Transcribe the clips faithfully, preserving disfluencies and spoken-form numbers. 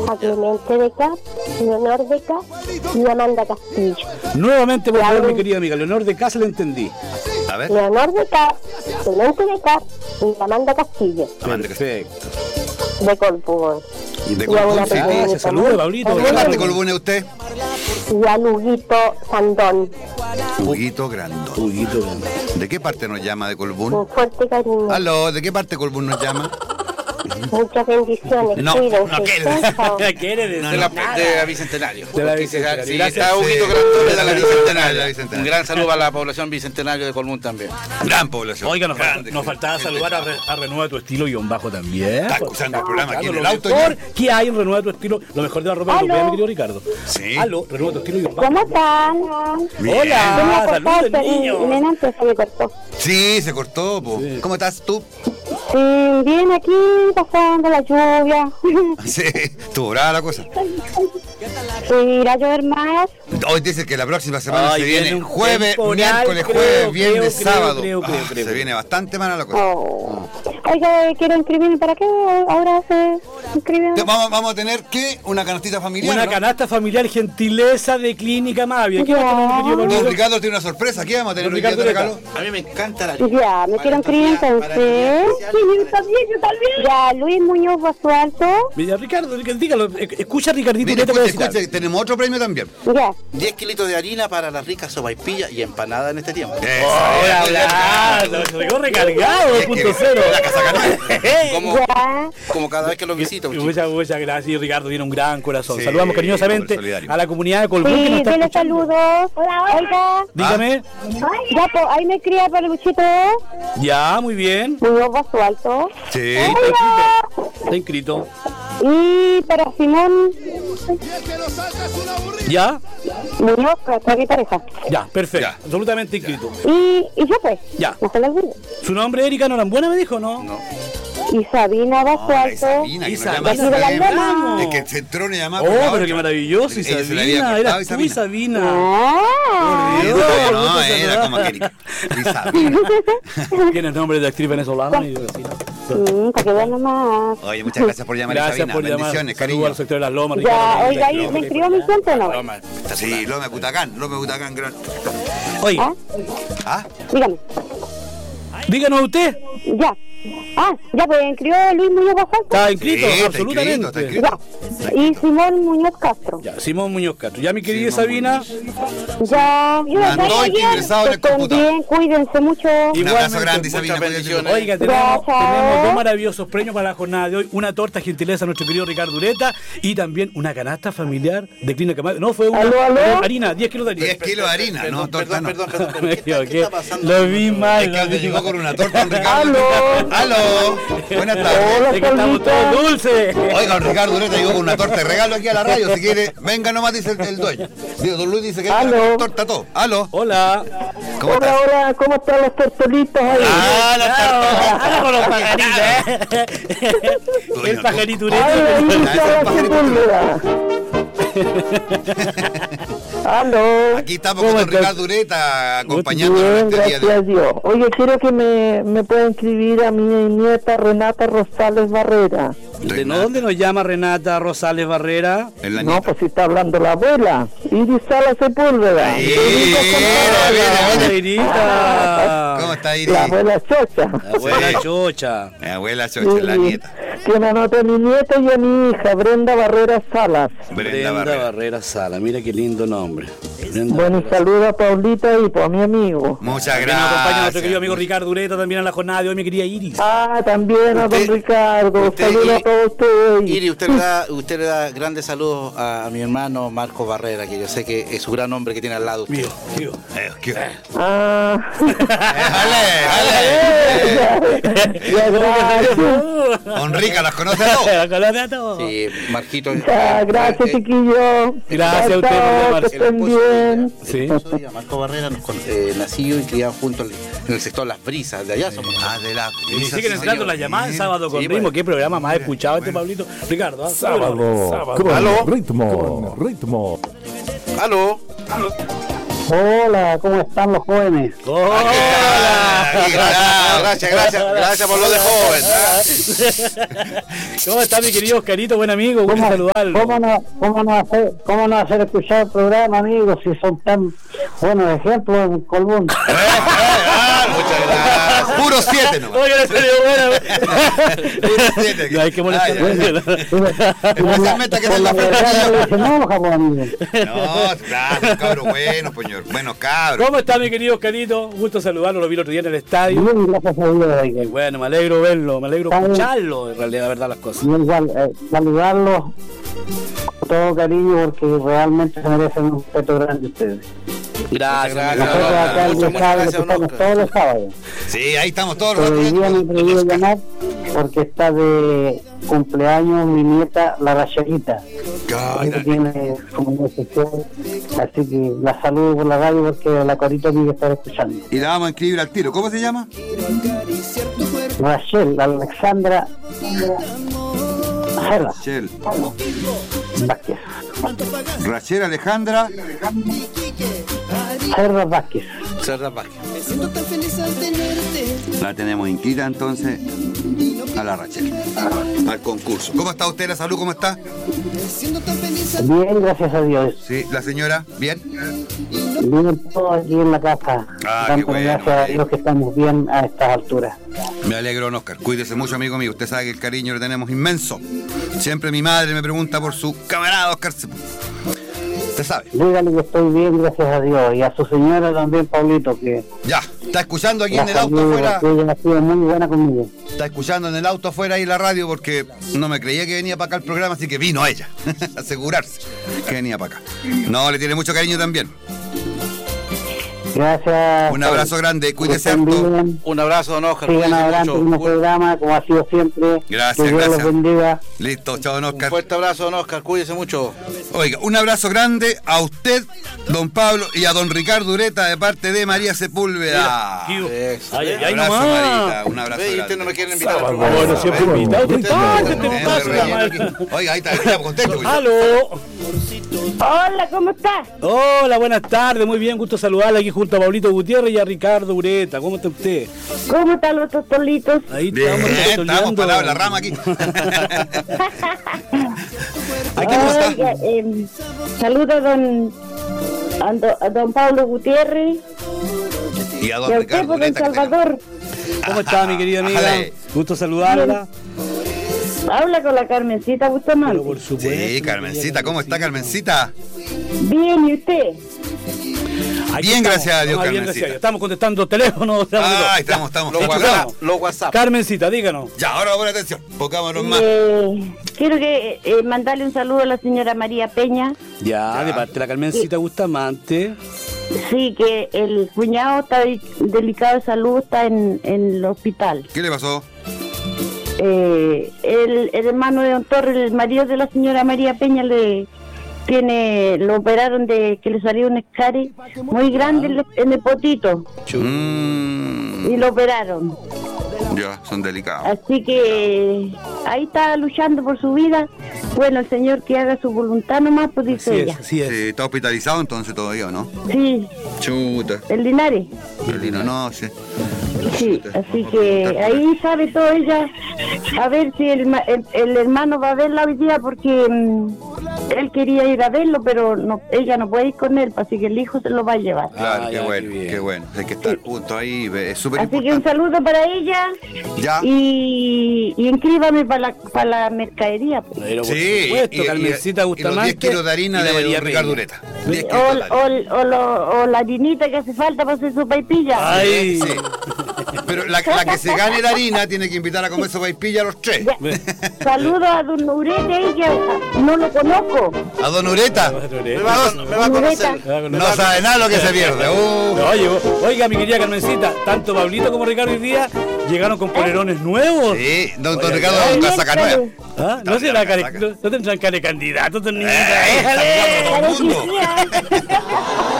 a Clemente de Cas, Leonor de Cas y Amanda Castillo. Nuevamente, por favor, mi querida amiga, Leonor de Cas, le entendí. A ver. Leonor de Cas, Clemente de Cas y Amanda Castillo. Amanda, perfecto. De Colbún. Y de Y a una Colbún, sí. persona Se saluda, Pablito. ¿De qué parte Colbún es usted? Y a Luguito Sandón. Huguito Grandón. Huguito Grandón. ¿De qué parte nos llama de Colbún? Un fuerte cariño. Aló, ¿de qué parte Colbún nos llama? Muchas bendiciones. No, Cuídense. no quiere. Chao. ¿Qué eres de, No, De no, la, nada. de la Bicentenario. De la Porque Bicentenario. Si Gracias. está Huguito Sí. Grandón, de la De la Bicentenario. Bicentenario. Un gran saludo a la población Bicentenario de Colbún también. Gran población. Oiga, nos, Grande, nos faltaba gente. saludar a, Re, a Renueva tu estilo guión bajo también. Está escuchando el programa aquí en Lo el auto. mejor ya. que hay en Renueva tu estilo, lo mejor de la ropa Aló. europea, mi querido Ricardo. Sí. Aló, Renueva tu estilo guión bajo. ¿Cómo están? Bien. Hola, ¿Cómo saludos, cortaste? niño. En antes se me cortó. Sí, se cortó, po. Sí. ¿Cómo estás tú? Sí, bien aquí, pasando la lluvia. Sí, estuvo brava la cosa. Sí, irá a llover más. Hoy dice que la próxima semana Ay, se viene viene un jueves, temporal, miércoles, creo, jueves, creo, viernes, creo, sábado. creo, creo, Ah, creo. Se viene bastante mala la cosa. Oh. Oiga, quiero inscribirme. ¿Para qué ahora se inscriben? Te- Vamos, vamos a tener que una canastita familiar. Una ¿no? canasta familiar, gentileza de Clínica Mavia. ¿Qué va a tener, mi querido Don Pablito? Ricardo tiene una sorpresa. ¿Qué vamos a tener? Don Ricardo Ricardo regalo? A mí me encanta la Ya, me quiero inscribir entonces. Sí, yo también, yo también. Ya, Luis Muñoz Basualto. Mira, Ricardo, dígalo, eh, escucha a Ricardito. Mire, ¿qué te puede escuche, decir? escuche, tenemos otro premio también. Ya. diez kilitos de harina para las ricas sopaipillas y empanadas en este tiempo. Hola, hola, se llegó recargado, dos punto cero. La casaca nueva. Como, Ya. como cada vez que los visito. chicos. Muchas, muchas gracias, Ricardo, tiene un gran corazón. Sí, Saludamos cariñosamente hombre solidario. a la comunidad de Colbún que nos Sí, está dele escuchando. saludos. Hola, oiga. Dígame. Ya, pues, ahí me escribe para el Luchito Ya, muy bien. Muñoz Basualto. Sí. Hola. Está inscrito. Y para Simón Ya, Muñoz, para mi pareja. ya, perfecto. Ya. Absolutamente inscrito. Y, y yo, pues. Ya. No se le olvide. ¿Su nombre es Erika Norambuena, me dijo, no? No. Y Sabina Ay, Basualto. Sabina, que Y nos Sabina, llama de la siempre. Loma. Es que se entró una llamada. Oh, por la pero otra. qué maravilloso. Y Ella se la había Sabina, cortado eras y tú y Sabina. Sabina. Ah. Por Sí, Dios, no, gusto era saludar. como que Erika. Y Sabina. Tienes nombre de actriz venezolana y de vecina. Mm, para que vean nomás. Oye, muchas gracias por llamar a Gracias Sabina. por llamar. Bendiciones, Saludos cariño. al sector de las Lomas. Ya, Ricardo. oiga, ahí me escribió mi cuenta o no. Broma. Sí, Lome Cutacán, Lome Cutacán, gran. Oiga, ¿Ah? ¿Ah? Dígame. díganos usted. Ya. Ah, ya, pues inscribió Luis Muñoz Basualto. Está inscrito, Sí, está absolutamente. inscrito, está inscrito. Ya. Y Simón Muñoz Castro. Ya, Simón Muñoz Castro. Ya, mi querida Simón Sabina. Ya. Yo Mandó estoy y que bien. ingresado en el Que estén computador. bien, cuídense mucho. Un Igualmente, abrazo grande, muchas Sabina. bendiciones. Oiga, tenemos, Gracias. tenemos dos maravillosos premios para la jornada de hoy. Una torta gentileza a nuestro querido Ricardo Ureta y también una canasta familiar de Clínica Mavia. No, fue una ¿Aló, aló? eh, harina, diez kilos de harina. diez kilos de harina, no, torta Perdón, no. perdón, perdón. Me ¿Qué está, qué equivoqué. está pasando? Lo vi mal. Es que lo donde vi llegó mal. con una torta, don Ricardo. Aló. Aló. Buenas tardes. Hola, Es que estamos Pablito. todos dulces. Oiga, don Ricardo Ureta llegó con una torta de regalo aquí a la radio. Si quiere, venga nomás, dice el, el dueño. Digo, don Luis dice que Aló. venga con torta todo. Aló. Hola. ¿Cómo Hola, estás? hola, ¿cómo están los tortolitos ahí? Ah, la torta. Ahora con los pajaritos, ¿eh? El pajarito Ureta. Ay, ahí Ah, está ese la pajarito. sepúlveda. Aló. Aquí estamos con ¿Cómo don estás? Ricardo Ureta acompañándonos Bien, en este día gracias a de Dios. Oye, quiero que me, me pueda inscribir a mi nieta Renata Rosales Barrera. ¿De no, dónde nos llama Renata Rosales Barrera? en la No, nieta. pues si está hablando la abuela. Iris Sala Sepúlveda. Ahí, Iris mira, mira, Hola, mira. Irita. ¿Cómo está Iris? La abuela Chocha. Abuela Sí. chocha. Mi abuela Chocha, la Y nieta. que me anote a mi nieta y a mi hija, Brenda Barrera Salas. Brenda Brenda Barrera. Barrera Sala. Mira qué lindo nombre. Brenda Bueno, y Barrera saludo a Paulita y pues, a mi amigo. Muchas También nos acompaña nuestro querido gracias. amigo Ricardo Ureta también en la jornada de hoy, mi querida Iris. Ah, también a don Usted- Ricardo. usted, Saludos a Iri- todos ustedes. Iri, usted le da, usted le da grandes saludos a, a mi hermano Marco Barrera, que yo sé que es su gran hombre que tiene al lado de usted. Mío, mío. Eh, ¿qué? Ah. Dale, dale. Ya, gracias. Don Rica las conoce a todos. La color a todos. Sí, Marquito. Ya, gracias, eh, chiquillos. Gracias a usted por Chao, llamarse. que el estén esposo de ella, bien. Sí. el esposo de ella, Marco Barrera, nos con- eh, nacido y criado junto al- en el sector Las Brisas, de allá somos. Ah, de la Y brisa, siguen sí, entrando señor. las llamadas Bien. sábado con Sí, ritmo. pues. ¿Qué programa más Mira, escuchado este bueno. Pablito? Ricardo, ¿ah? Sábado, Sábado. con ¿Aló? ritmo, ritmo. Aló. Hola, ¿cómo están los jóvenes? Hola. Gracias, gracias, gracias por lo de joven. ¿Cómo está mi querido Oscarito? Buen amigo, gusto ¿Cómo, saludarlo. ¿cómo, no, cómo, no hacer, ¿Cómo no hacer escuchar el programa, amigos, si son tan buenos ejemplos en Colbún? Muchas gracias. Puro siete nomás. Oye, le salió buena. siete. No hay que molestar. Especialmente que Por la tenga verdad no fe. se enoja, pues, amigo. No, claro, cabros buenos, señor. Buenos cabros. ¿Cómo está mi querido Oscarito? Gusto saludarlo, lo vi el otro día en el estadio. Bien, gracias a Dios. Y oiga. bueno, me alegro verlo, me alegro Está bien. escucharlo, en realidad, la verdad, las cosas. Y igual, eh, saludarlos con todo cariño porque realmente se merecen un respeto grande ustedes. Gracias, Gracias, Nosotros Oscar. acá en Muchas, el muchas sábado gracias, estamos Oscar. todos los sábados. Sí, ahí estamos todos los Pero hoy día me he podido llamar porque está de cumpleaños mi nieta, la Rachelita. Ay, Que tiene como una especial, así que la saludo por la radio porque la Corito tiene que estar escuchando. Y la vamos a inscribir al tiro. ¿Cómo se llama? Rachel, Alexandra Serra Rachel. Vázquez. Rachel Alejandra. Serra Vázquez. Serra Vázquez. La tenemos inscrita entonces a la Rachel. Al concurso. ¿Cómo está usted? ¿La salud cómo está? Bien, gracias a Dios. Sí, la señora. ¿Bien? Bien todos aquí en la casa. Ah, Dando qué bueno, gracias a sí. Dios que estamos bien a estas alturas. Me alegro, don Oscar. Cuídese mucho, amigo mío. Usted sabe que el cariño lo tenemos inmenso. Siempre mi madre me pregunta por su camarada Oscar. Usted sabe. Dígale que estoy bien, gracias a Dios. Y a su señora también, Pablito, que Ya, está escuchando aquí la en el auto saludo afuera. porque ella ha sido muy buena conmigo. Está escuchando en el auto afuera ahí la radio porque no me creía que venía para acá el programa, así que vino ella. Asegurarse que venía para acá. No, le tiene mucho cariño también. Gracias. Un abrazo grande, Que cuídese estén harto. bien. Un abrazo, don Oscar. Sigan Cuídese adelante mucho. con el Un- programa, como ha sido siempre. Gracias, que Dios gracias. los bendiga. Listo, chao, don Un Oscar. fuerte abrazo, don Oscar. Cuídese mucho. Oiga, un abrazo grande a usted, don Pablo, y a don Ricardo Ureta de parte de María Sepúlveda. Tío. Eso. Ay, ay, Un ay, abrazo, nomás. Marita, un abrazo Ve, y grande. usted no me quiere invitar al Bueno, programa. siempre Ve. invitado. Usted- Cállate, usted- te Eh, pasa, relleno mal. aquí. Oiga, ahí está, ahí está contento. pues. ¡Aló! Hola, ¿cómo estás? Hola, buenas tardes, muy bien, gusto saludarla aquí junto a Pablito Gutiérrez y a Ricardo Ureta. ¿Cómo está usted? ¿Cómo están los tostolitos? Ahí Bien, estamos estamos tostoleando. para la rama aquí. ¿A quién está? Oiga, eh, saludo a don, a don, a don Pablo Gutiérrez Y a y don a usted, Ricardo por don Ureta. que tenga- Salvador. ¿Cómo está mi querida amiga? Ájale. Gusto saludarla. Habla con la Carmencita Pero Bustamante. por supuesto. Sí, Carmencita, ¿cómo está Carmencita? Bien, ¿y usted? Aquí Bien, estamos. gracias a Dios, Ah, bien, Carmencita. gracias a Dios. Estamos contestando teléfonos. estamos de todo. Ah, estamos, estamos. Los Escuchamos. WhatsApp. Los WhatsApp. Carmencita, díganos. Ya, ahora pon atención. Pongámonos más. Eh, quiero que eh, mandarle un saludo a la señora María Peña. Ya, Ya. de parte de la Carmencita Bustamante. Sí, que el cuñado está de- delicado de salud, está en, en el hospital. ¿Qué le pasó? Eh, el, el hermano de don Torres, el marido de la señora María Peña, le tiene lo operaron de que le salió un escare muy grande en el, en el potito Mm, y lo operaron. ya, son delicados. Así que ahí está luchando por su vida. Bueno, el Señor que haga su voluntad nomás, pues dice Así ella. es, así es. Sí, está hospitalizado entonces todavía, ¿o no? Sí, Chuta. el Linares. Belina, no, sí. Sí, así que ahí sabe todo ella. A ver si el, ma- el, el hermano va a verla hoy día porque mm, él quería ir a verlo, pero no, ella no puede ir con él, así que el hijo se lo va a llevar. Claro, Ah, qué ya, bueno, qué bien. qué bueno. Hay que estar juntos ahí, es súper Así que un importante. saludo para ella Ya. y, y inscríbame para la, para la mercadería. pues. Pero por Sí, supuesto, y- y- Carmencita y los Bustamante. diez kilos de harina y la de María don Ricardo Peña. Ureta. diez kilos O, de harina. o, o, lo- o la harinita que hace falta para hacer su paipilla. Ay, Sí. Pero la, la que se gane la harina tiene que invitar a comer sopaipilla a los tres. Ya. Saludo a don Urete ahí, que no lo conozco. A don Ureta. Me va, a- me va a conocer. No sabe nada lo que se pierde. Uh. Oye, oiga, mi querida Carmencita, tanto Pablito como Ricardo hoy día llegaron con polerones nuevos. Sí, don, don Oye, Ricardo ay, con casaca nueva. ¿Ah? ¿No, Está será bien, care... saca. no, no tendrán cara de candidato, tonita. Eh, Déjale. saludamos a todo el mundo. Carecía.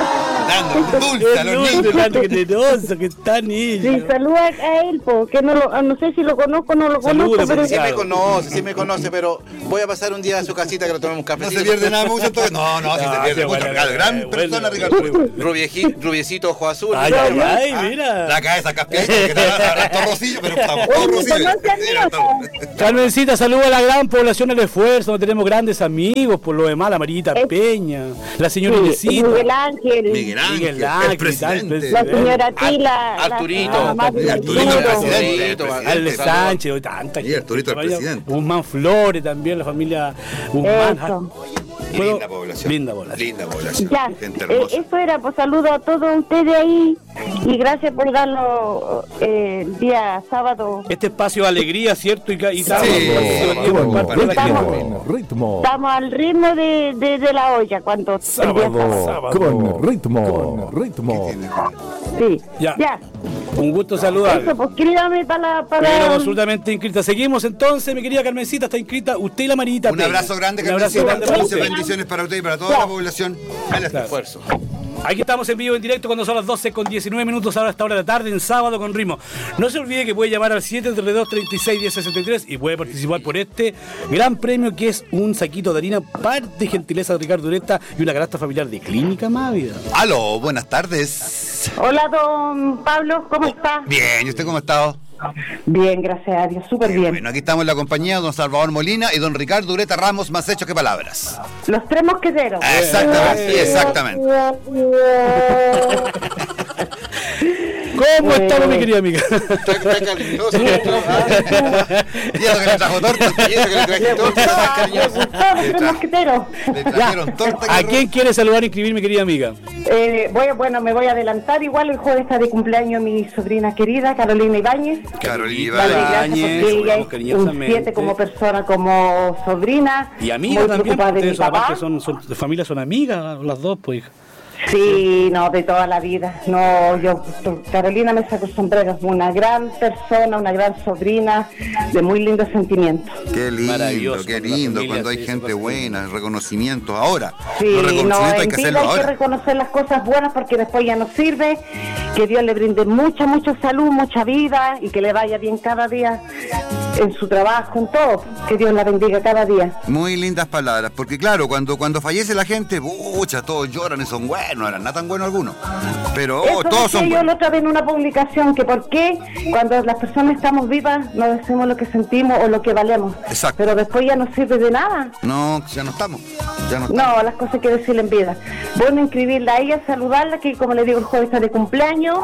Dando dulce a los niños. Tan generoso que está niño. Sí, saluda a él, porque no, lo, no sé si lo conozco o no lo Saluda, conozco, pero Sí me conoce, sí me conoce, pero voy a pasar un día a su casita que lo tomemos un No cafecito. se pierde nada mucho entonces. No, no, sí Ah, se pierde sí, mucho. bueno, Ricardo, gran bueno, persona, bueno, Ricardo. bueno. Rubieji- rubiecito, ojo azul. Ay, ay, ay, mira. La cabeza caspiadita, que te agarra todo rosillo, pero estamos todos Oye, rosillos. ¿conoce a mí Sí, o no? estamos- Carmencita, saludo a la gran población del esfuerzo, donde tenemos grandes amigos, por lo demás, la Marita Es- Peña, la señora sí, Inesita, Miguel Ángel, Miguel Ángel, Miguel el Ángel, presidente. la señora Tila, Ar- Arturito, la mamá de Arturito, Arturo. el presidente. Arturito, el Ale presidente. Sánchez, o tanta Y Arturito, el Vaya, presidente. Guzmán Flores también, la familia Guzmán. Eso. ¿Puedo? Linda población. Linda población. Linda población. Ya, Gente eh, hermosa. eso era, pues saludo a todos ustedes ahí y gracias por darlo eh, el día sábado. Este espacio de alegría, ¿cierto? Y, ca- y tal, Sí, por parte de la estamos- gente. Ritmo. Estamos al ritmo de, de, de la olla cuando el día sábado. Sábado. Con ritmo. Ritmo. Sí, Ya. ya. Un gusto saludar. Eso, pues escríbame para la... Para... Pero absolutamente inscrita. Seguimos entonces, mi querida Carmencita, está inscrita. Usted y la Marita. Un Peña. abrazo grande, Un abrazo Carmencita. grande para Muchas usted. bendiciones para usted y para toda la población. Dale hasta esfuerzo. Aquí estamos en vivo, en directo, cuando son las doce con diecinueve minutos, ahora a esta hora de la tarde, en sábado con ritmo. No se olvide que puede llamar al siete tres dos, tres seis, uno cero sesenta y tres y puede participar por este gran premio que es un saquito de harina, parte gentileza de Ricardo Ureta y una canasta familiar de Clínica Mávida. Aló, buenas tardes. Hola, don Pablo, ¿cómo está? Bien, ¿y usted cómo ha estado? Bien, gracias a Dios, súper bien. Bueno, aquí estamos en la compañía de don Salvador Molina y don Ricardo Ureta Ramos, más hechos que palabras. Los tres mosqueteros. Exactamente, exactamente. ¿Cómo Eh. estamos, mi querida amiga? Está, está cariñoso. Y eso que le trajo torta. Y eso que le traje torta, está ¿Les cariñoso. gustó los tres mosqueteros? Le trajeron torta. ¿A que quién quiere saludar e inscribir, mi querida amiga? Eh, voy, a- bueno, me voy a adelantar. Igual el jueves está de cumpleaños mi sobrina querida, Carolina Ibáñez. Carolina Dale Ibáñez. gracias porque Ibáñez, ella es un cariñosamente. siete como persona, como sobrina. Y amiga muy también, preocupada de mi ustedes además papá. que son, son de familia, son amigas, las dos, pues. Sí, no, de toda la vida. No, yo, Carolina me sacó el sombrero, es una gran persona, una gran sobrina, de muy lindo sentimiento. Qué lindo, Maravilloso, qué cuando la lindo, familia cuando hay se- gente se buena, reconocimientos ahora. Sí, Los no, reconocimientos hay en que vida hacerlo hay que ahora. reconocer las cosas buenas porque después ya no sirve. Que Dios le brinde mucha, mucha salud, mucha vida y que le vaya bien cada día en su trabajo, en todo. Que Dios la bendiga cada día. Muy lindas palabras, porque claro, cuando cuando fallece la gente, pucha, todos lloran y son buenos, no eran nada tan buenos algunos. Pero oh, Eso todos decía son yo buenos. la otra vez en una publicación, que por qué cuando las personas estamos vivas no decimos lo que sentimos o lo que valemos. Exacto. Pero después ya no sirve de nada. No, ya no estamos. Ya no estamos. No, las cosas que decirle en vida. Bueno, inscribirla a ella, saludarla, que como le digo, el jueves está de cumpleaños.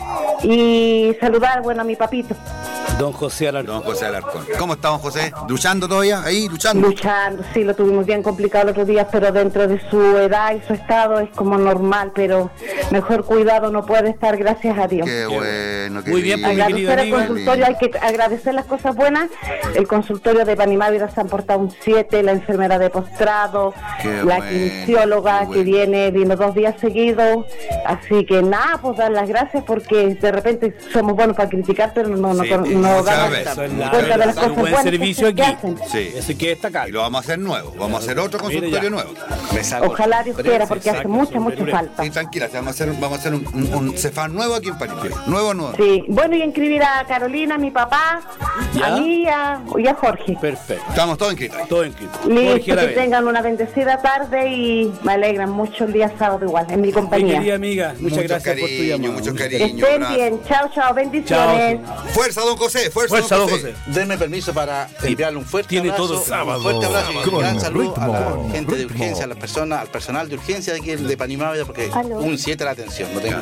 Y saludar, bueno, a mi papito. Don José Alarcón. Don José Alarcón. ¿Cómo está, don José? ¿Luchando todavía? Ahí, luchando. Luchando, sí, lo tuvimos bien complicado los otros días, pero dentro de su edad y su estado es como normal, pero mejor cuidado no puede estar, gracias a Dios. Qué bueno, qué Muy bien, lindo. mi querida Agradecer al amiga. consultorio, hay que agradecer las cosas buenas. El consultorio de Panimávida se han portado un siete, la enfermera de postrado, Qué la bueno, kinesióloga qué que bueno. viene, vino dos días seguidos. Así que nada, pues dar las gracias porque de repente somos buenos para criticar, pero no, no, Sí, no, muchas no damos veces. Eso es la cuenta de las verdad, cosas un buen buenas servicio que, que aquí. hacen. Sí. Eso hay que destacar. Y lo vamos a hacer nuevo. Vamos a hacer otro Mira consultorio ya. nuevo. Me saco. Ojalá Dios quiera, porque hace Exacto, mucha, mucha sombrero. falta. Y tranquila, vamos a hacer, vamos a hacer un, un, un Cefán nuevo aquí en Panamá. Nuevo, nuevo. Sí, bueno, y inscribir a Carolina, a mi papá, ¿Ya? a mí y a, y a Jorge. Perfecto. Estamos todos inscritos. Todo inscrito. Listo, Jorge que Aravena. tengan una bendecida tarde y me alegran mucho el día sábado igual, en mi Mi compañía. querida amiga, muchas Mucho gracias por tu cariño, llamada. mucho Muchas cariño. Que estén abrazo. bien, chao, chao, bendiciones. Chao. Fuerza, don José. Fuerza, Fuerza, don José. Denme permiso para enviarle un fuerte Tiene abrazo, todo un sábado. fuerte abrazo y un Con gran saludo a la ritmo, gente de ritmo. urgencia, a las personas, al personal de urgencia de aquí de Panimávida, porque Aló. un siete la atención, no tengo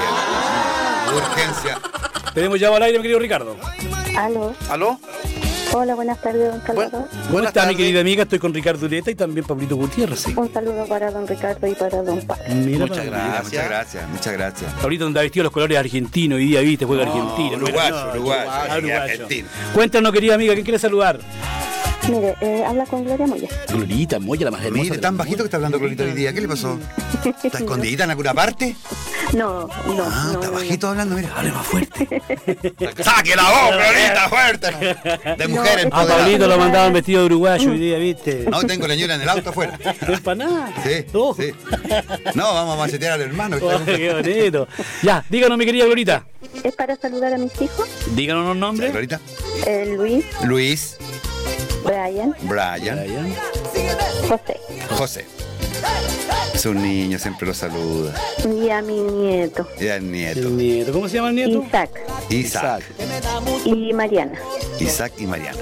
Urgencia. Tenemos ya al aire, mi querido Ricardo. Aló, ¿Aló? hola, buenas tardes, don Buen- Salvador. ¿Cómo buenas está, mi tardes. querida amiga? Estoy con Ricardo Ureta y también Pablito Gutiérrez. Sí. Un saludo para don Ricardo y para don Pablo. Mira, Muchas para- Mira, gracias. muchas gracias, muchas gracias. Pablito donde ha vestido los colores argentinos, hoy día viste, juega Argentina. no, Uruguayo, no, uruguayo, ah, y uruguayo. argentino. Cuéntanos, querida amiga, ¿quién quiere saludar? Mire, eh, habla con Gloria Moya. Glorita, Moya, la más hermosa. Mire, de tan las bajito que está hablando Glorita hoy día. ¿Qué le pasó? ¿Está escondidita en alguna parte? No, no, Ah, no. está no, bajito hablando, mira. Hable más fuerte. ¡Saque la voz, Glorita, fuerte! De mujer A empoderada. Pablito lo mandaban vestido de uruguayo hoy día, ¿viste? No, tengo la ñora en el auto afuera. No es para nada. Sí, Oh. sí. No, vamos a machetear al hermano. Oh, qué bonito. Ya, díganos, mi querida Glorita. Es para saludar a mis hijos, Díganos los nombres. Glorita. eh, Luis, Luis, Brian, Brian, Brian. José José. Es un niño, siempre lo saluda. y a mi nieto, Y al nieto. El nieto. ¿Cómo se llama el nieto? Isaac Isaac. y Mariana, Isaac y Mariana.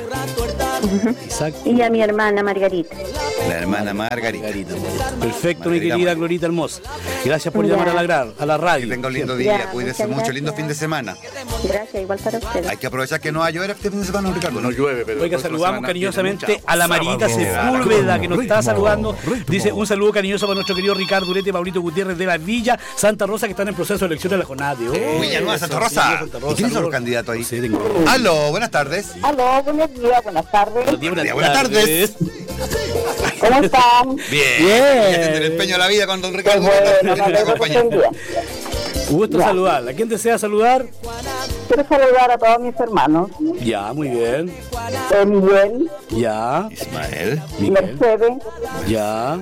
Isaac. y a mi hermana Margarita. La hermana Margarita. Margarita. Perfecto, mi Margarita, querida Mar- Glorita hermosa. Gracias por Ya. llamar a la, gra- a la Que radio. tenga un lindo Ya, día, cuídese muchas mucho, lindo gracias. fin de semana. Gracias, igual para ustedes. Hay que aprovechar que no va a llover este fin de semana, Ricardo. No llueve, pero. Oiga, la próxima saludamos semana cariñosamente viene mucha- a la Marita Sábado. Sepúlveda que nos está Ritmo, saludando. ritmo. Dice un saludo cariñoso para nuestro querido Ricardo Urete y Pablito Gutiérrez de la Villa Santa Rosa que están en proceso de elección de la jornada de hoy. Villanueva, Santa Eso, Rosa. Santa ¿Y quiénes son los Saludos. candidatos ahí? No sé, tengo- Aló, buenas tardes. Aló, buenos días, buenas tardes. Buenos días, Buenas buenas tardes. ¿Cómo están? Bien. Bien. Haciendo el empeño a la vida con don Qué Ricardo. bueno, me la alegro que compañía. estén bien. Gusto Ya. saludarla. ¿A quién desea saludar? Quiero saludar a todos mis hermanos. Ya, muy bien. Eh, Miguel, Ya, Ismael. Miguel. Mercedes, Ya,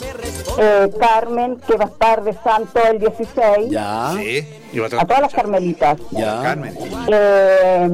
eh, Carmen, que va a estar de santo el dieciséis. ya, Sí. Y va a A tratar- todas las carmelitas. ya. Carmen. Eh,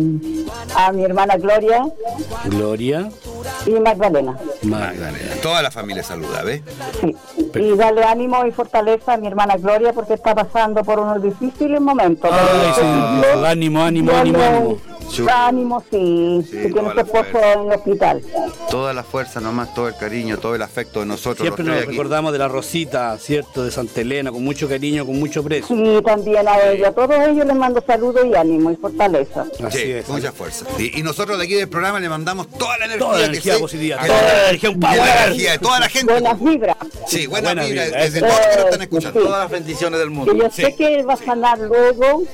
a mi hermana Gloria Gloria. y Magdalena. Magdalena. Toda la familia saluda, ¿ves? Sí. Y darle ánimo y fortaleza a mi hermana Gloria porque está pasando por unos difíciles momentos. Ay, Pero sí. necesito Ánimo, ánimo, darle ánimo, ánimo. ánimo, sí. Sí, que tiene toda su la esposo fuerza. en el hospital. Toda la fuerza nomás, todo el cariño, todo el afecto de nosotros Siempre los nos tres aquí. recordamos de la Rosita, ¿cierto? De Santa Elena, con mucho cariño, con mucho precio. Sí, también a ella. A todos ellos les mando saludos y ánimo y fortaleza. Así Sí, es. mucha fuerza. Y, y nosotros de aquí del programa le mandamos toda la energía, Toda la que energía sé- positiva, que- toda la energía, un que la power. energía de toda la gente. Buenas vibras. Sí, buena, Buena vibra vibra, desde eso. todos los que nos están Eh, escuchando. sí. Todas las bendiciones del mundo. Que yo Sí. sé que él va a sanar luego.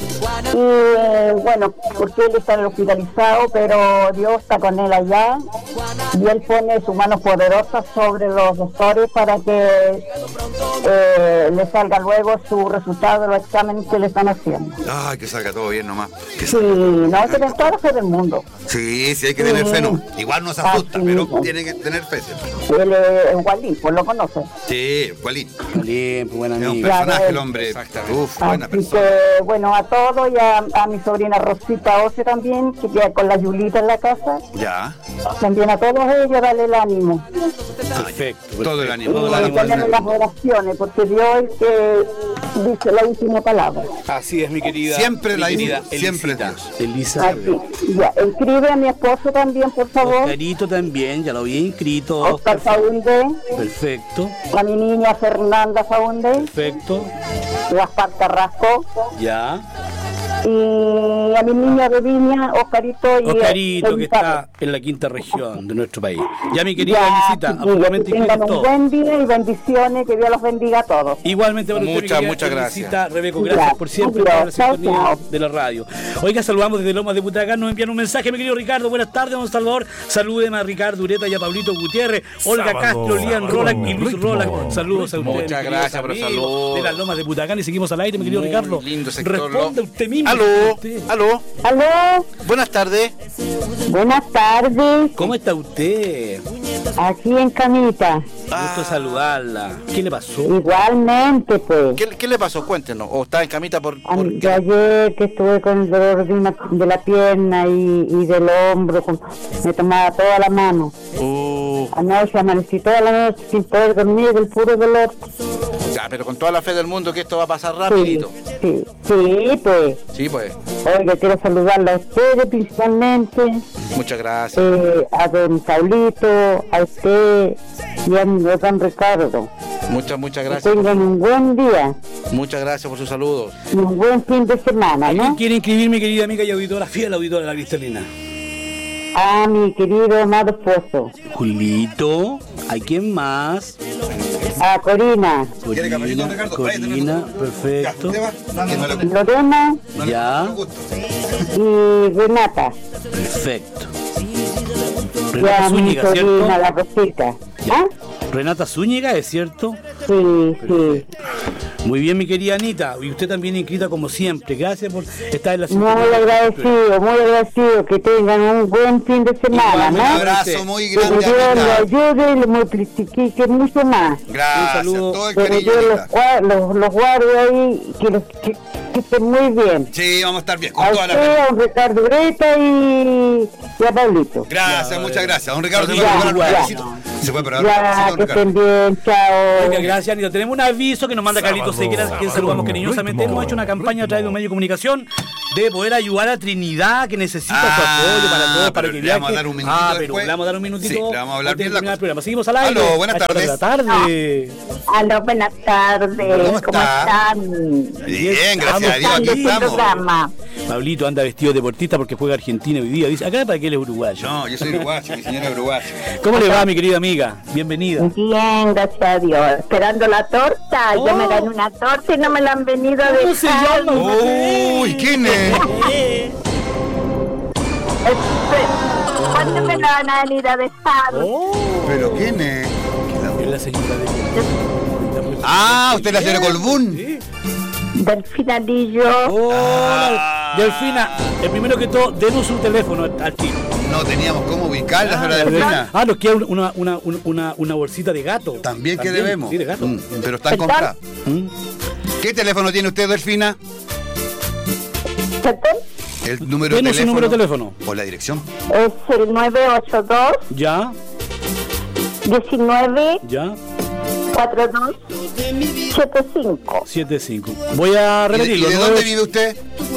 Y bueno, porque él está hospitalizado, pero Dios está con él allá. Y él pone sus manos poderosas sobre los doctores para que eh, le salga luego su resultado de los exámenes que le están haciendo. Ay, que salga todo bien nomás. Que Sí, salga. no hay que tener toda la fe del mundo. Sí, sí, hay que tener fe, no. Igual nos asusta, Así pero mismo. tiene que tener fe siempre. Él es Gualín, pues lo conoce. Sí, Juanito. Bien, buen Es un amigo. Claro, personaje el él. hombre. Exactamente. Uf, buena Así persona. que, bueno, a todos y a, a mi sobrina Rosita Oce también, que queda con la Yulita en la casa. Ya. También a todos ellos darle el ánimo. Perfecto. Todo el ánimo, Y todo el ánimo. ponerle las oraciones, porque Dios es el que dice la última palabra. Así es, mi querida. Siempre mi la querida misma, siempre Elisita. Dios. Elisa. Así, ya. Escribe a mi esposo también, por favor. Oscarito también, ya lo había inscrito. Oscar Oscar. Faunde, Perfecto, a mi niña Fernanda Faunde, perfecto. Gaspar Carrasco, Ya. y a mi niña de Viña, Oscarito y Oscarito, que Elizabeth. está en la quinta región de nuestro país. Ya, mi querida Ya, Elisita, chiquillos, absolutamente que tengan inscritos un todos. buen día y bendiciones, que Dios los bendiga a todos. Igualmente para usted, mi Muchas, querida muchas gracias. Elisita, Rebeco, gracias por siempre Adiós, estar en la chao, sintonía chao. de la radio. Oiga, saludamos desde Lomas de Butacán, nos envían un mensaje, mi querido Ricardo. Buenas tardes, don Salvador. Salúdeme a Ricardo Ureta y a Pablito Gutiérrez, Olga Sábado, Castro, Lian sábado, Roland y Luis ritmo, Roland. Saludos a ritmo. ustedes. Muchas mis queridos gracias por los amigos saludos. de las Lomas de Butacán y seguimos al aire, mi querido Muy Ricardo. lindo sector, Responda ¿no? usted mismo. Aló, Usted. aló. Aló, Buenas tardes. buenas tardes, ¿Cómo está usted? aquí en Camita. Gusto saludarla. ¿Qué le pasó? Igualmente, pues. ¿Qué, qué le pasó? Cuéntenos. ¿O está en camita por...? A por mí, qué? yo ayer que estuve con el dolor de, una- de la pierna y, y del hombro, con- me tomaba toda la mano. Uh, Anoche amanecí toda la noche sin poder dormir del puro dolor. ya, pero con toda la fe del mundo que esto va a pasar Sí, rapidito. sí, sí, pues. Sí, pues. Oiga, quiero saludarla a ustedes principalmente, Muchas gracias. eh, a don Paulito, a usted y a mi don Ricardo. Muchas, muchas Que gracias. tengan un buen día Muchas gracias por sus saludos. y un buen fin de semana, ¿Quién ¿no? quiere inscribir, mi querida amiga y auditora, fiel auditora de la Cristalina? A mi querido amado esposo, Julito, ¿a quién más? a Corina, ¿Quiere cafecito, Corina, Ricardo? Corina, Ya, perfecto. ¿usted va? Que no le gusta. Lorena No le- Ya. no le gusta. y Renata. Perfecto. Y Renata a mi Zúñiga, ¿cierto? sobrina, la Rosita. ¿Ah? Renata Zúñiga, ¿es cierto? Sí, sí. Muy bien, mi querida Anita. Y usted también inscrita como siempre. Gracias por estar en la Muy agradecido, muy agradecido. Que tengan un buen fin de semana, Un ¿no? abrazo muy Que grande, Dios le Anita. ayude y le multiplique mucho más. Gracias, saludo. todo el Que cariño, Dios los, Anita. gua- los, los guarde ahí, que, los, que, que estén muy bien. Sí, vamos a estar bien, con A toda la usted, fe. a un Ricardo Greta y, y a Pablito. Gracias, muchas gracias. Don Ricardo, se Ya, fue a preparar un ya. cafecito. Se fue a preparar un Ya, cafecito, que don Ricardo. estén bien, chao. Oiga, gracias, Anita. Tenemos un aviso que nos manda Carlitos Sequera, quien saludamos cariñosamente. Hemos hecho una campaña a través de un medio de comunicación de poder ayudar a Trinidad, que necesita Ah, su apoyo para todos, para pero que le vamos a viaje. dar un minutito Ah, pero después. le vamos a dar un minutito. Sí, le vamos a hablar antes de bien la terminar el cosa. programa. Seguimos al aire. Aló, buenas A esta hora de la tardes. tarde. Aló, buenas tardes. ¿Cómo está? están? Bien, gracias a Dios, aquí ¿Están de su estamos. programa? Pablito anda vestido de deportista porque juega Argentina hoy día. Dice, acá para que él es uruguayo. No, yo soy uruguayo, mi señora es uruguaya. ¿Cómo le va, mi querida amiga? Bienvenida. Bien, gracias a Dios. Esperando la torta. Yo me gané una torta y no me la han venido a ¿Cómo se dejar. llama? Uy, ¿quién es? Espe- ¿Cuándo me la van a venir a dejar? Oh, ¿Pero quién es? es la señora de... Ah, usted es la señora Colbún. Sí. Delfina Lillo. Hola, Delfina. El primero que todo, denos su teléfono al, al tiro. No teníamos cómo ubicar la señora Delfina. Ah, nos queda una, una, una, una, una bolsita de gato. También que debemos. Sí, de gato. Mm, pero están compradas. Mm. ¿Qué teléfono tiene usted, Delfina? ¿Perdón? El número de Denos su teléfono. número de teléfono. O la dirección. Es el nueve ocho dos, Ya, diecinueve, ya, cuarenta y dos, setenta y cinco. siete cinco. Voy a ¿Y de, y repetirlo. de nueve- dónde vive usted?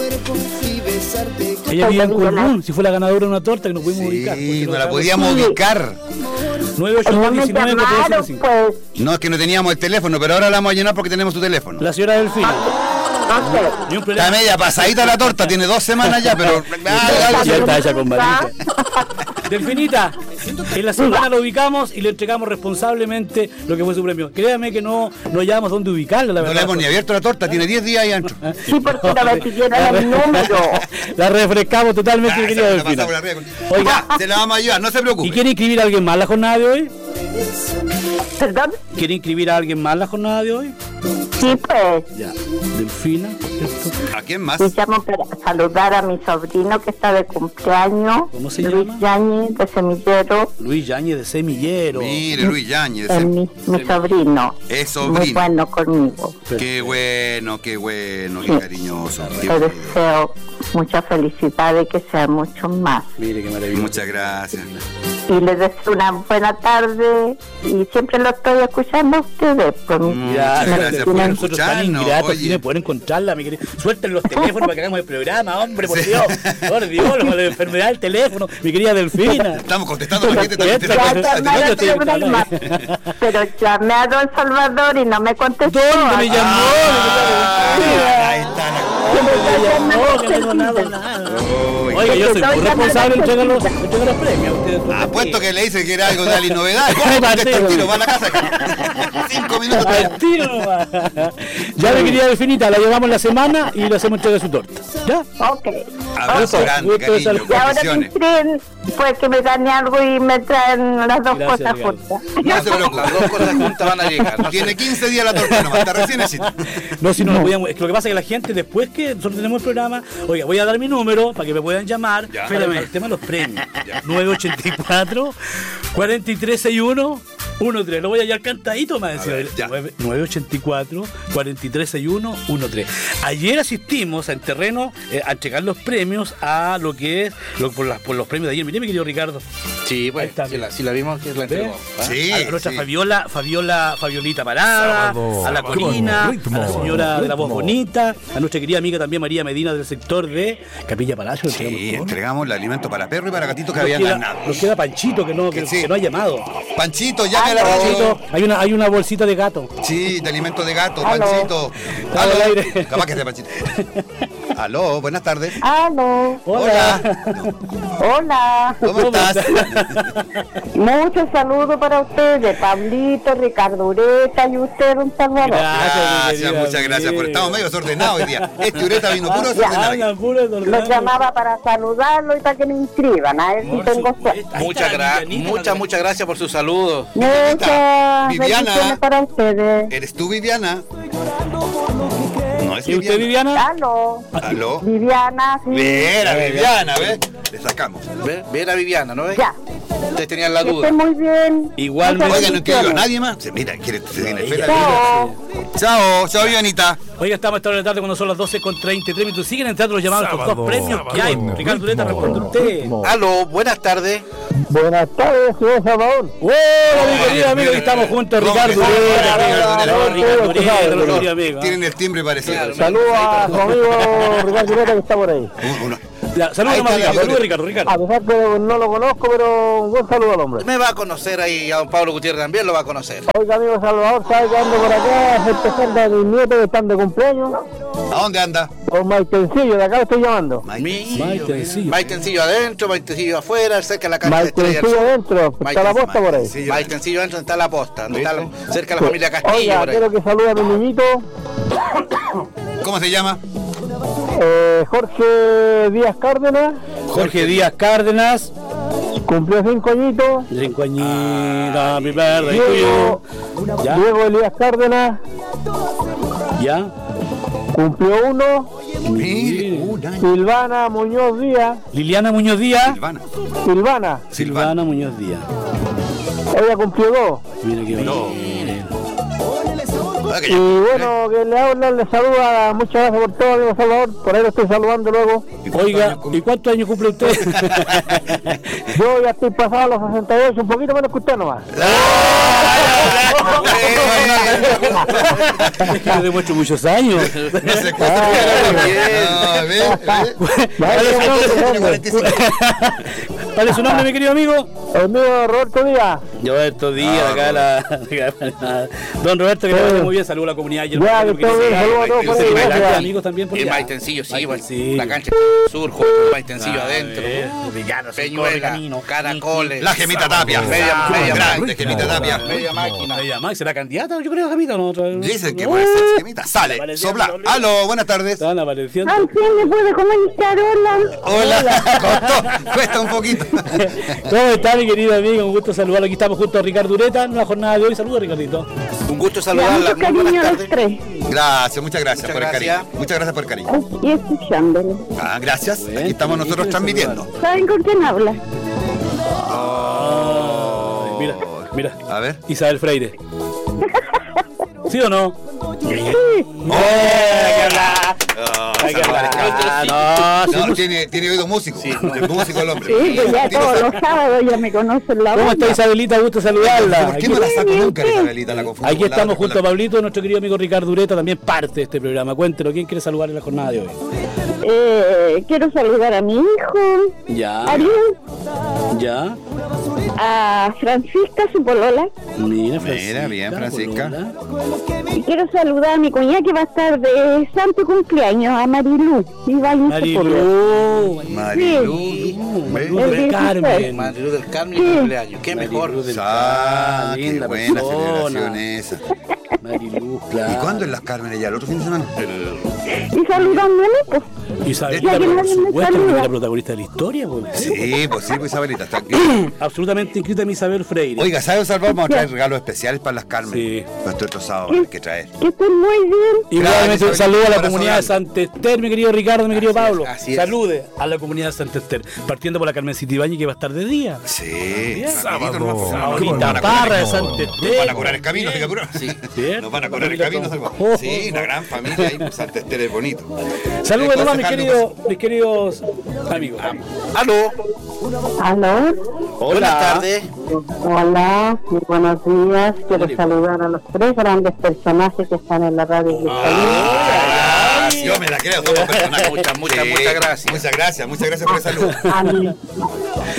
Ella vive en Colbún, si fue la ganadora de una torta que no pudimos ubicar. porque Sí, no la sabemos. podíamos ubicar. nueve ocho No dos, me diecinueve, llamaron, cuarenta y cinco. pues. No, es que no teníamos el teléfono, pero ahora la vamos a llenar porque tenemos tu teléfono. La señora Delfina. No sé. Ni un Está problema. media pasadita la torta, tiene dos semanas ya, pero... Ya está hecha con varita. Delfinita, en la semana lo ubicamos y le entregamos responsablemente lo que fue su premio. Créame que no, no hallamos dónde ubicarla, la No verdad. le hemos ni abierto la torta, tiene diez días ahí adentro. Sí, porque no me pidieron el número. La refrescamos totalmente, mi Ah, querida esa la Delfina. pasamos por arriba. Oiga, Ya, se la vamos a ayudar, no se ¿y preocupe. quiere inscribir a alguien más la jornada de hoy? ¿Perdón? ¿Quiere inscribir a alguien más la jornada de hoy? Sí, pues. Ya. Delfina. esto. ¿A quién más? Me llamo para saludar a mi sobrino que está de cumpleaños. ¿Cómo se Luis llama? Yáñez, de Semillero. Luis Yáñez de Semillero. Mire, Luis Yáñez. Es mi, mi sobrino. Es Muy sobrino. bueno conmigo. Qué bueno, qué bueno, qué Sí. cariñoso. Qué Te bueno. deseo mucha felicidad y que sea mucho más. Mire qué maravilloso. Muchas gracias. Y les deseo una buena tarde y siempre lo estoy escuchando a ustedes. Pues, Muchas me gracias por tienen- Nosotros tan escucharnos, ingratos, oye. tiene poder encontrarla, mi querido. Suelten los teléfonos para que hagamos el programa, hombre, por Sí. Dios. Por Dios, la enfermedad del teléfono, mi querida Delfina. Estamos contestando a la gente. Pero- está contestando. Ya llamé al Yo te- programa, pero llamé a Don Salvador y no me contestó. ¿Dónde me llamó? Ah, ahí está la... No, que no nada, nada. Uy. Oiga, yo soy Porque muy soy responsable de entregar los, la de entregar los premios. a ustedes, por Apuesto favor. que le dice que era algo de la novedad. Contesta el tiro, va a la casa. Cinco minutos. Al tiro nomás. Ya, mi querida Delfinita, la llevamos la semana y le hacemos entrega de su torta. ¿Ya? Ok. Abrazo Ok. grande, Gusto de cariño. saludar. Y ahora me Bendiciones. inscriben, pues que me gane algo y me traen las dos Gracias, cosas Ricardo. juntas. No se preocupe. Las dos cosas juntas van a llegar. no Tiene se- quince días la torta nomás, está recién necesita. No, si no, lo podíamos. Es que lo que pasa es que la gente, después que nosotros tenemos el programa, oiga, voy a dar mi número para que me puedan llamar. Ya. Espérame, el tema de los premios. nueve ocho cuatro, cuatro tres seis uno, uno tres. Lo voy a hallar cantadito, me decía. ver, ya. nueve ocho cuatro, cuatro tres seis uno, uno tres. Ayer asistimos en terreno eh, a entregar los premios a lo que es, lo- por, las- por los premios de ayer. Mire, mi querido Ricardo. Sí, Ahí pues, está, si mira. la, si la vimos, que la entregó. ¿ah? Sí, a la nuestra sí. Fabiola, Fabiola, Fabiolita Parada, Sábado, a la sábado, Corina, ritmo, a la señora de la voz ritmo. bonita, a nuestra querida amiga también María Medina del sector de Capilla Palacio. Sí, entregamos todo. entregamos el alimento para perro y para gatitos que Nos habían queda, ganado. nos queda Panchito que no, que, Que sí. que no ha llamado. Panchito, llame a la Panchito, radio. hay una, hay una bolsita de gato. Sí, de alimento de gato, Aló. Panchito. Está al aire. Capaz que sea Panchito. Aló, buenas tardes. Aló. Hola. Hola. ¿Cómo estás? Muchos saludos para ustedes, Pablito, Ricardo Ureta y usted, don Salvador. Gracias, muchas gracias. Por, estamos medio desordenados hoy día. Este Ureta vino puro desordenado. Los llamaba para saludarlo y para que me inscriban, a ver si tengo suerte. Muchas gracias, muchas, muchas gracias por sus saludos. Muchas Viviana. bendiciones para ustedes. ¿Eres tú, Viviana? No es ¿Y usted, Viviana? Aló. ¿Aló? Viviana, sí. Viera, Viviana, ¿ves? Le sacamos. Ve, ve a Viviana, ¿no ves? Ya. Ustedes tenían la Que duda. esté muy bien. Igualmente. Muchas Oiga, no escribió a bendiciones. nadie más. Se mira, quiere, se tiene fe la Chao. vida. Chao, chao, Vivianita. Oiga, estamos a esta hora de la tarde cuando son las doce con treinta y tres minutos. Siguen entrando los llamados por dos premios que hay. Ricardo Ureta, responde usted. Aló, buenas tardes. Buenas tardes, señor Salvador. ¡Hola, mi querido amigo! Aquí estamos juntos, Ricardo ¿Cómo que está? Ureta. Ricardo Ureta. Ricardo Ureta, mi querido amigo. Tienen el timbre parecido. Saludos a su amigo Ricardo Ureta que está por ahí. Uno, uno. Ya, saludos Ahí nomás, está, Ricardo. amigo Saludos, Ricardo. A Ricardo. pesar que no lo conozco, pero un buen saludo al hombre. Me va a conocer ahí a don Pablo Gutiérrez también, lo va a conocer. Oiga, amigo Salvador, ¿sabe que ando por acá? Es especial de mis nietos que están de cumpleaños. ¿A dónde anda? Por Maitencillo, de acá lo estoy llamando. Maitencillo. Maitencillo adentro, Maitencillo afuera, cerca de la cancha de Estrella del Maitencillo Sur. adentro, está la posta por ahí. Maitencillo adentro está la posta, donde está la- cerca de la familia Castillo. Oiga, por ahí. quiero que salude a mi niñito, ¿Cómo se llama? eh, Jorge Díaz Cárdenas, Jorge Díaz Cárdenas. cumplió cinco añitos. Cinco añitos, mi verde. Diego, Ya, Diego Elías Cárdenas, ya. cumplió uno. Mire, un año. Silvana Muñoz Díaz, Liliana Muñoz Díaz. Silvana. Silvana, Silvana Muñoz Díaz. ella cumplió dos. Mira que No. bien. Ah, que Y ya. bueno, que le habla, le saluda, muchas gracias por todo, amigo Salvador, por ahí lo estoy saludando luego. ¿Y cuántos Oiga, años cumple? ¿y cuántos años cumple usted? Yo ya estoy pasado a los sesenta y ocho, un poquito menos que usted nomás. Es que le demuestro muchos años. No se cuesta. No, a ver, a ver. ¿Cuál es su nombre? cuarenta y cinco. ¿Cuál es su nombre, mi querido amigo? El mío Roberto Díaz. Roberto Díaz, Ah, acá la... Don Roberto, que le vaya muy bien, saluda a la comunidad. Ayer, Ya, porque que todo se- bien, saludos a todos por ahí, Sí, gracias. grandes amigos también por Y el allá. Maitencillo, sí, bueno, Maitencillo. la cancha sur, Maitencillo Ah, adentro. eh, Ricardo, Peñuela, Camino, Caracoles. La Gemita Tapia. Media- media Grande Gemita Tapia. Media máquina. Ella más, ¿será candidata? Yo creo, Jamita, ¿no? Otra- Dicen que No. puede ser Gemita. Sale, Apareciendo, sopla. olvida. Aló, buenas tardes. Están apareciendo. Al fin me puede comunicar, hola. Hola. Costó, cuesta un poquito. ¿Cómo está, mi querido amigo? Un gusto saludarlo. Aquí estamos junto a Ricardo Ureta en la jornada de hoy. Saludos, Ricardito. Un gusto Ya, saludarla. mucho Muy cariño buenas a los tardes. tres. Gracias, muchas gracias Muchas por el gracias. cariño. Muchas gracias por el cariño. Y escuchándolo. Ah, gracias. Aquí estamos nosotros transmitiendo. ¿Saben con quién habla? Ay, mira, mira. A ver. Isabel Freire. ¿Sí o no? Oh, Hay que hablar. Ah, No, sí, no, tiene, tiene oído músico. Es músico el hombre. Sí, pues ya Tiene- todos los sábados ya me conocen la ¿Cómo voz. está Isabelita? Gusto saludarla. ¿Por qué no la saco nunca, Isabelita? La confundo Aquí con la estamos otra, junto a con la- Pablito, nuestro querido amigo Ricardo Ureta, también parte de este programa. Cuéntenos, ¿quién quiere saludar en la jornada de hoy? Eh, quiero saludar a mi hijo, Ya, Ariel, ya. a Francisca, su polola. Mira, Francisca. Mira, bien, Francisca. Polola. Y quiero saludar a mi cuñada que va a estar de santo cumpleaños, a Marilú. Y va a ir Marilu. Marilu. Marilu El del dieciséis. Carmen. Marilu del Carmen y cumpleaños. Qué Marilu mejor. del Ah, Carmen, qué linda buena persona. celebración esa. Marilu, claro. ¿Y cuándo en las Cármenes ya? ¿El otro fin de semana? Y saludando a mí, pues. Isabelita, Ya que por nadie me supuesto, saluda. que es la protagonista de la historia. Pues. Sí, pues sí, pues Isabelita, está aquí. Absolutamente inscrita en Isabel Freire. Oiga, ¿sabes, Salvador? Vamos a traer regalos especiales para las Carmen. Sí. Nuestro otro sábado hay que traer. Que estén muy bien. Igualmente un Gracias, saludo a la para comunidad de saludar. Santa Esther, mi querido Ricardo, mi querido Pablo. así es. Salude a la comunidad de Santa Esther, partiendo por la Carmencita Ibañez, que va a estar de día. Sí, Sábado. rapidito nomás, pues. Ahorita Nos van a Parra cobrar- de Santa Nos Esther. van a cobrar el camino, diga puro. Sí. Cierto. Nos van a cobrar el camino, Salvador. Oh, Sí, una gran familia ahí, pues Santa Esther es bonito. Saludos Eh, nomás, mis concejal, queridos, mis queridos amigos. Aló. Aló. Buenas tardes. Hola, muy buenos días. Quiero saludar a los tres grandes personajes que están en la radio. Ah, yo me la creo, somos personajes. Muchas, muchas, muchas gracias. Muchas gracias, muchas gracias por el saludo. A mi,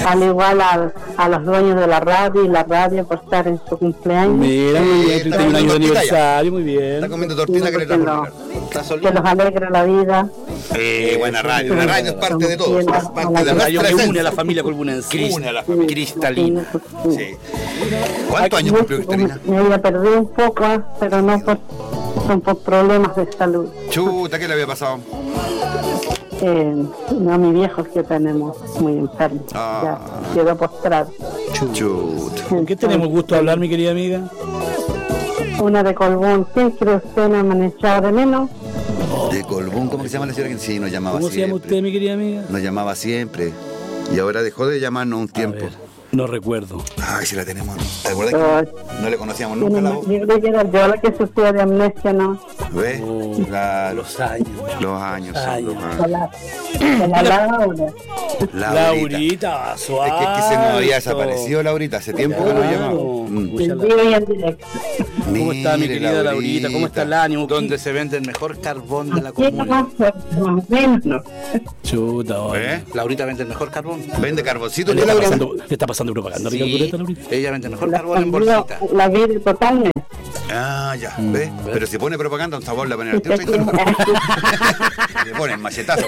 al igual a, a los dueños de la radio y la radio por estar en su cumpleaños. Mira, muy bien, Sí, treinta y un años de tortita ya. aniversario, muy bien. Está comiendo tortilla que le que, trajo lo- Ricardo. que los alegra la vida. Eh, buena radio. La radio es parte de todo. Es parte de La radio nuestra que une a la esencia. familia colbunense. Une a la familia. Cristalina. Sí. ¿Cuántos años cumplió Cristalina? Me había perdido un poco, ah, pero no por, son por problemas de salud. Chuta, ¿qué le había pasado? Eh, no, mi viejo que tenemos muy enfermo. Ah. Ya quedó postrado. Chuta. ¿Con qué tenemos gusto de hablar, mi querida amiga? Una de Colbún. ¿Quién cree usted me amanecía de menos? De Colbún, ¿cómo que se llama la señora? Que sí, nos llamaba ¿Cómo se llama siempre. usted, mi querida amiga? Nos llamaba siempre. Y ahora dejó de llamarnos un A tiempo. ver, no recuerdo. Ay, si la tenemos. ¿Te acuerdas que no le conocíamos nunca la voz? Yo creo que era yo la que sufría de amnesia, ¿no? ¿Ves? La- Los años. los años. son Años. los años. Con la, con la Laura. Laurita. Laurita, Es que, es que se nos había suave. desaparecido Laurita. Hace tiempo que no Claro. llamamos. Mm. Pucha, En la- vivo y en directo. ¿Cómo está mi Mire, querida Laurita? ¿Cómo está el ánimo? Donde se vende el mejor carbón de la Sí, comuna. más, más o menos, ¿no? Chuta, oye. ¿Eh? Laurita vende el mejor carbón. Vende carboncito. Le ¿Qué está Laura? pasando, le está pasando propaganda, Sí, Ricardo Ureta, Laurita. ella vende el mejor La, carbón en familia- bolsita. la vida totalmente. Ah, ya. ¿Ves? Pero si pone propaganda, un sabor le ponen al tío. Le ponen machetazo.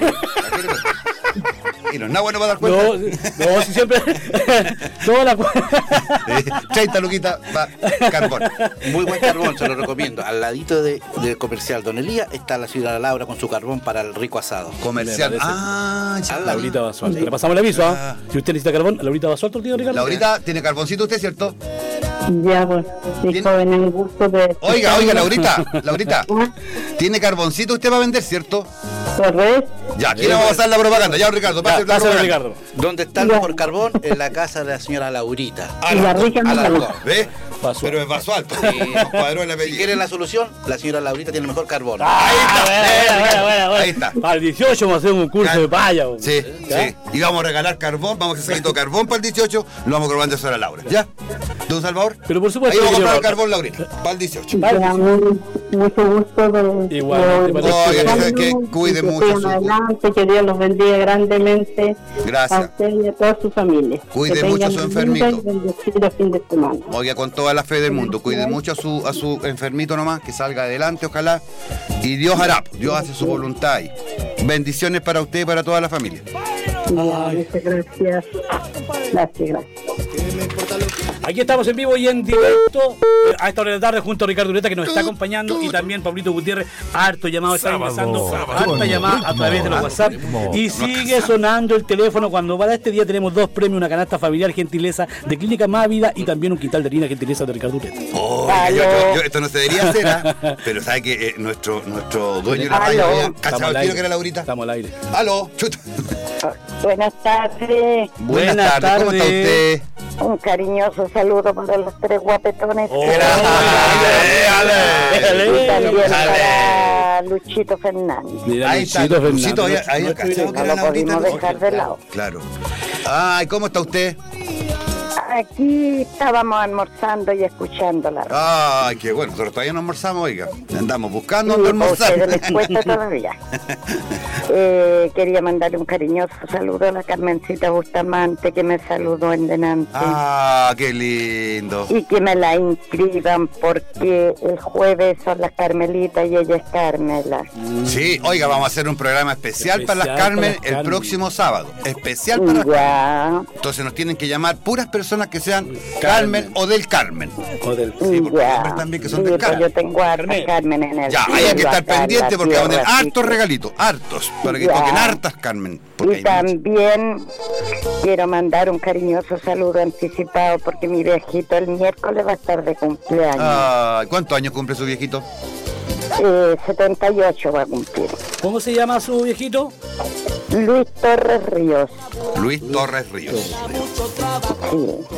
Y no es nada bueno para dar cuenta. No, no, si siempre. Toda la. Eh, treinta luquitas para carbón. Muy buen carbón, se lo recomiendo. Al ladito de, del comercial Don Elías está la señora Laura con su carbón para el rico asado. Comercial. Me parece. Ah, ya. Laurita Basualto. Le pasamos el aviso, ¿ah? Si usted necesita carbón, Laurita Basualto, tío Ricardo. Laurita, ¿tiene carboncito usted, cierto? Ya, pues, mi Bien. joven en gusto de... Oiga, oiga, Laurita. Laurita, ¿tiene carboncito usted para vender, cierto? Correcto. Ya, aquí le vamos a pasar la propaganda. Ya, Ricardo, pase Ya, la pásale, propaganda. Ricardo. ¿Dónde está el mejor carbón? En la casa de la señora Laurita. Y la rica A las no dos, ¿ves? Vaso. Pero es vaso alto. Sí. Nos cuadró el Si apellido. quieren la solución, la señora Laurita tiene el mejor carbón. Ahí está. Bueno, bueno, bueno, bueno. Ahí está. Para el dieciocho vamos a hacer un curso de paya. bo. Sí, ¿Ya? sí. Y vamos a regalar carbón, vamos a hacer un carbón para el dieciocho, lo vamos a cobrar de a Laura. ¿Ya? ¿Don Salvador? Pero por supuesto Ahí vamos a que comprar yo- el carbón, Laurita, para el dieciocho. Vale. Ya, muy- mucho gusto de... Igualmente, de- para Oye, de- ¿sabe qué? Cuide que mucho sigan su- adelante, que Dios los bendiga grandemente. Gracias. A usted y a toda su familia. Cuide Que mucho tengan a su un enfermito. lindo y bendecido fin de semana. Oiga, con toda la fe del mundo, cuide mucho a su, a su enfermito nomás, que salga adelante, ojalá. Y Dios hará, Dios hace su voluntad ahí. Bendiciones para usted y para toda la familia. Ya, muchas gracias. Gracias, gracias. Aquí estamos en vivo y en directo eh, a esta hora de la tarde junto a Ricardo Ureta que nos está acompañando y también Pablito Gutiérrez. Harto llamado, está ingresando harta llamada a través de los WhatsApp y sigue sonando el teléfono. Cuando para este día tenemos dos premios, una canasta familiar gentileza de Clínica Más Vida y también un quintal de harina gentileza de Ricardo Ureta. Oiga, yo, yo- yo- esto no se debería hacer, ¿ah? Pero sabe que eh, nuestro, nuestro dueño de la radio Aló. había Estamos cachado al el tiro aire. que era Laurita. Estamos al aire. Aló, chuta. Buenas tardes. Buenas, Buenas tardes, ¿cómo está tardes. usted? Un cariñoso saludo para los tres guapetones. Oh, Ale, ale. Y también Ale. para Luchito Fernández. Mira, Ahí está, Luchito Luchito, Fernández. había, había No, cachado que No era lo Laurita. pudimos ¿no? dejar de lado. Claro. Ay, ¿cómo está usted? Aquí estábamos almorzando y escuchando la radio. Ay, qué bueno, nosotros todavía no almorzamos, oiga. Andamos buscando Sí, dónde a ustedes almorzar. les cuesta todavía. Eh, quería mandarle un cariñoso saludo a la Carmencita Bustamante que me saludó en delante. Ah, qué lindo. Y que me la inscriban porque el jueves son las Carmelitas y ella es Carmela. Sí, oiga, vamos a hacer un programa especial, Especial para las para Carmen las el Carmen. próximo sábado. Especial para las Carmen. Ya, Entonces nos tienen que llamar puras personas que sean Carmen, o del Carmen. Joder. Sí, porque hay ya. hombres también que son Sí, del pues Carmen. yo tengo a Carmen. Carmen en el Ya, hay cielo, que estar acá en pendiente la porque va a poner tierra, así hartos que- regalitos, hartos, para que Ya. toquen hartas Carmen. Porque Y hay muchas. también quiero mandar un cariñoso saludo anticipado porque mi viejito el miércoles va a estar de cumpleaños. Ay, ¿cuántos años cumple su viejito? Eh, setenta y ocho va a cumplir. ¿Cómo se llama su viejito? Luis Torres Ríos. Luis Torres Ríos. Sí.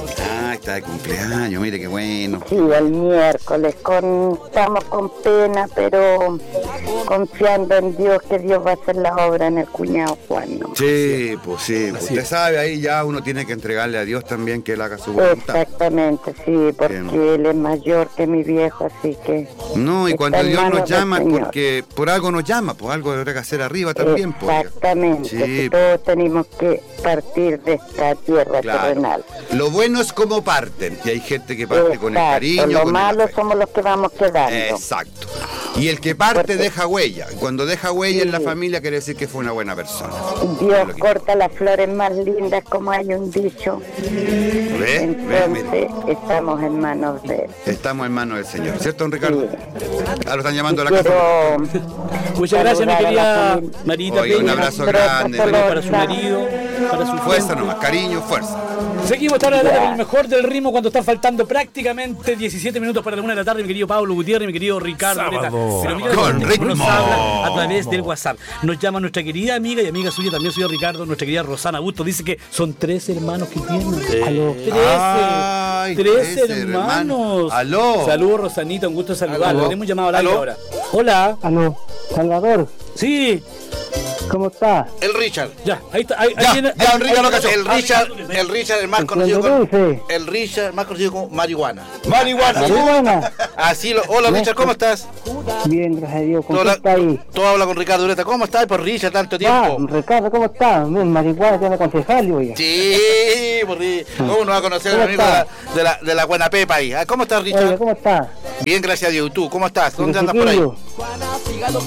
Ah, está de cumpleaños, mire qué bueno. Sí, el miércoles. Con, estamos con pena, pero confiando en Dios, que Dios va a hacer la obra en el cuñado Juan, ¿no? Sí, pues sí. Pues usted sabe, ahí ya uno tiene que entregarle a Dios también que él haga su voluntad. Exactamente, sí, porque Bien. él es mayor que mi viejo, así que... No, y está cuando en Dios manos nos del llama, Señor. porque por algo nos llama, pues algo habrá que hacer arriba también. Pues. Exactamente, Sí, que todos tenemos que partir de esta tierra claro. terrenal. Lo bueno es cómo parten, y hay gente que parte con el Exacto, cariño. lo con el malo afecto. somos los que vamos quedando. Exacto. Y el que parte Porque- deja huella. Cuando deja huella Sí. en la familia quiere decir que fue una buena persona. Dios corta las flores más lindas, como hay un dicho. ¿Ve? ¿Ve? Entonces, Mire, estamos en manos de él. estamos en manos del Señor. ¿Cierto, don Ricardo? Sí. Ah, lo están llamando a la Quiero casa. Muchas gracias, mi saludar a la querida familia. Marita Oiga, un Peña. abrazo Pero grande. solo- Para su marido, para su Fuerza gente. nomás, cariño, fuerza. Seguimos esta hora de la tarde, el mejor del ritmo, cuando están faltando prácticamente diecisiete minutos para la una de la tarde, mi querido Pablo Gutiérrez, mi querido Ricardo Ureta. Sábado. Pero mira, Con nos ritmo. habla a través del WhatsApp. Nos llama nuestra querida amiga y amiga suya, también suya Ricardo, nuestra querida Rosana Busto. Dice que son tres hermanos que tienen. Aló. Trece. Ay, Trece trece hermanos. hermanos. Aló. Saludos, Rosanita, un gusto saludarla. Aló. Tenemos un llamado al aire Aló. ahora. Hola. Aló, Salvador, Sí. ¿cómo está? El Richard. Ya, ahí está. Ahí, ahí Ya, viene- ya, ahí- Enrique ahí- lo cachó. El Richard, el Richard, el más El conocido cuento como. dulce. El Richard, más conocido como marihuana. Marihuana. Muy buena. Así lo. Hola Richard, ¿cómo estás? Bien, gracias a Dios. ¿Cómo Tú, está ahí? tú hablas con Ricardo Ureta. ¿Cómo estás por Richard tanto Ah, tiempo? Ricardo, ¿cómo está? Bien, marihuana, tiene concejal, oiga. Sí, por Ri- ¿Cómo no va a conocer al ¿Cómo amigo de la, está? de, la, de la buena Pepa ahí? Ah, ¿cómo estás, Oiga, Richard? ¿cómo está? Bien, gracias a Dios. ¿Y tú? ¿Cómo estás? ¿Dónde Los andas por ahí? chiquillos,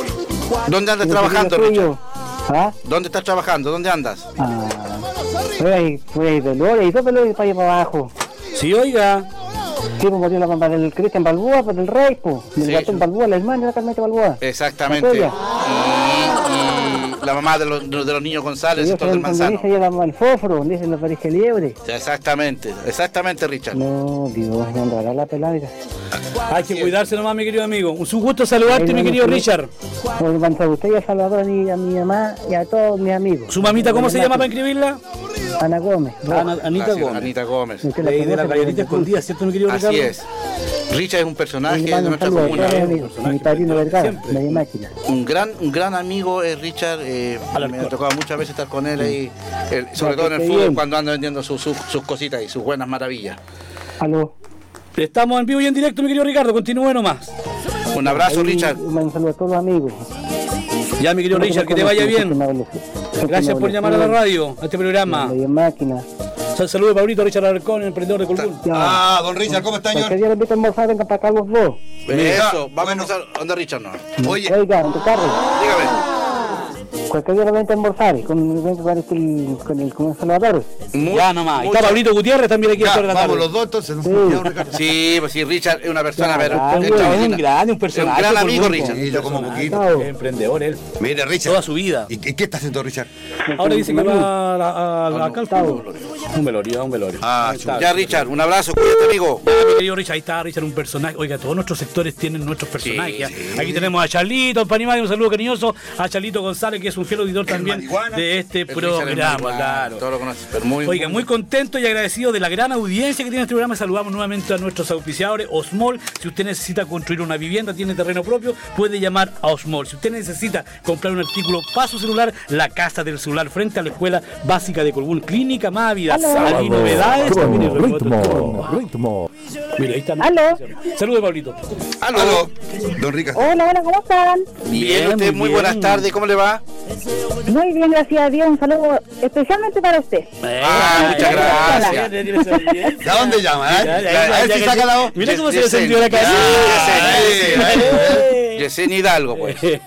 ¿Dónde andas los trabajando, chiquillos Richard? suyos. ¿Ah? ¿Dónde estás trabajando? ¿Dónde andas? Ah. Fue ahí, fue ahí, Dolores, y dos Dolores para allá para abajo. Sí, oiga. Sí, pues murió la mamá del Cristian Balboa, pues del rey, pues. Del Sí. Gastón Balboa, la hermana de la Carmeta Balboa. Exactamente. Oiga. Y, y la mamá de los, de los niños González, Yo sector del cuando Manzano. dice ella el fósforo, dice la pareja liebre. Sí, exactamente, exactamente, Richard. No, Dios, me andará la pelada. Hay que cuidarse nomás, mi querido amigo. Un su gusto saludarte, mi querido Richard. Pues van a usted y a Salvador y a mi mamá y a todos mis amigos. ¿Su mamita cómo se llama para inscribirla? Ana Gómez. Ana- Anita Gracias, Gómez. Anita Gómez. Usted la Ley de la conoce, galletita pero- escondida, ¿cierto, mi querido Así Ricardo? es. Richard es un personaje Le de mando un nuestra saludo a comuna. todos mis amigos, a mi padrino Vergara, Siempre. media máquina. Un gran, un gran amigo es Richard. Eh, me ha tocado muchas veces estar con él ahí, el- sobre todo en el qué fútbol, bien. cuando anda vendiendo sus, sus, sus cositas y sus buenas maravillas. Aló. Estamos en vivo y en directo, mi querido Ricardo. Continúe nomás. Un abrazo, Ahí, Richard. Un saludo a todos los amigos. Ya, mi querido Richard, que te vaya bien. Gracias por llamar a la radio, a este programa. Media máquina. Sal- Saludos de Pablito, Richard Alarcón, emprendedor de Colbún. Ah, don Richard, ¿cómo está, Cualquier señor? día le invito a almorzar, venga para acá los dos. Mira, Eso, vamos bueno. a empezar. ¿Dónde Richard no? Oye, Oiga, en tu carro. Dígame. Cualquier día le invito a almorzar con, con, con, el, con el con el Salvador. Muy- Ya nomás. Y muchas- está Pablito Gutiérrez también aquí a ya, esta hora de la vamos tarde. los dos entonces. ¿no? Sí. Ya, don Ricardo. Sí, pues sí, Richard es una persona, Ya, pero ya, es ya, extraordinaria. un grande, un personaje. Es un gran amigo, Colbún, Richard. Sí, yo como poquito. Chao. Es emprendedor él. Mire, Richard. Toda su vida. ¿Y qué, qué está haciendo Richard? Ahora dice que va a, a, a, acá al fútbol. Un velorio, un velorio. Ah, Ahí está. Ya, Richard, un abrazo, cuídate, amigo. Ya, mi querido Richard, ahí está Richard, un personaje. Oiga, todos nuestros sectores tienen nuestros personajes. ¿ya? sí. Aquí tenemos a Charlito, el Panimari, un saludo cariñoso. A Charlito González, que es un fiel auditor también marihuana. de este El Richard es programa. muy- Claro. Todo lo conoces, pero muy, Oiga, muy contento y agradecido de la gran audiencia que tiene este programa. Saludamos nuevamente a nuestros auspiciadores, Osmol. Si usted necesita construir una vivienda, tiene terreno propio, puede llamar a Osmol. Si usted necesita comprar un artículo para su celular, la casa del celular frente a la escuela básica de Colbún, Clínica Mávida. Hay novedades Con también. y ritmo, ritmo. Mira, ahí están. Aló. Saludos, Pablito. Aló. Aló, don Ricardo. Hola, hola, ¿cómo están? Bien, Bien, usted, muy muy bien. buenas tardes, ¿cómo le va? Muy bien, gracias a Dios. Un saludo especialmente para usted. Ah, muchas gracias. ¿De dónde llama? eh? Ya, ya, A ver ya, si ya, saca la voz. Mira cómo se Yesen- le encendió la cabeza. Yesen- Yesen- Yesen Hidalgo, pues. Sí.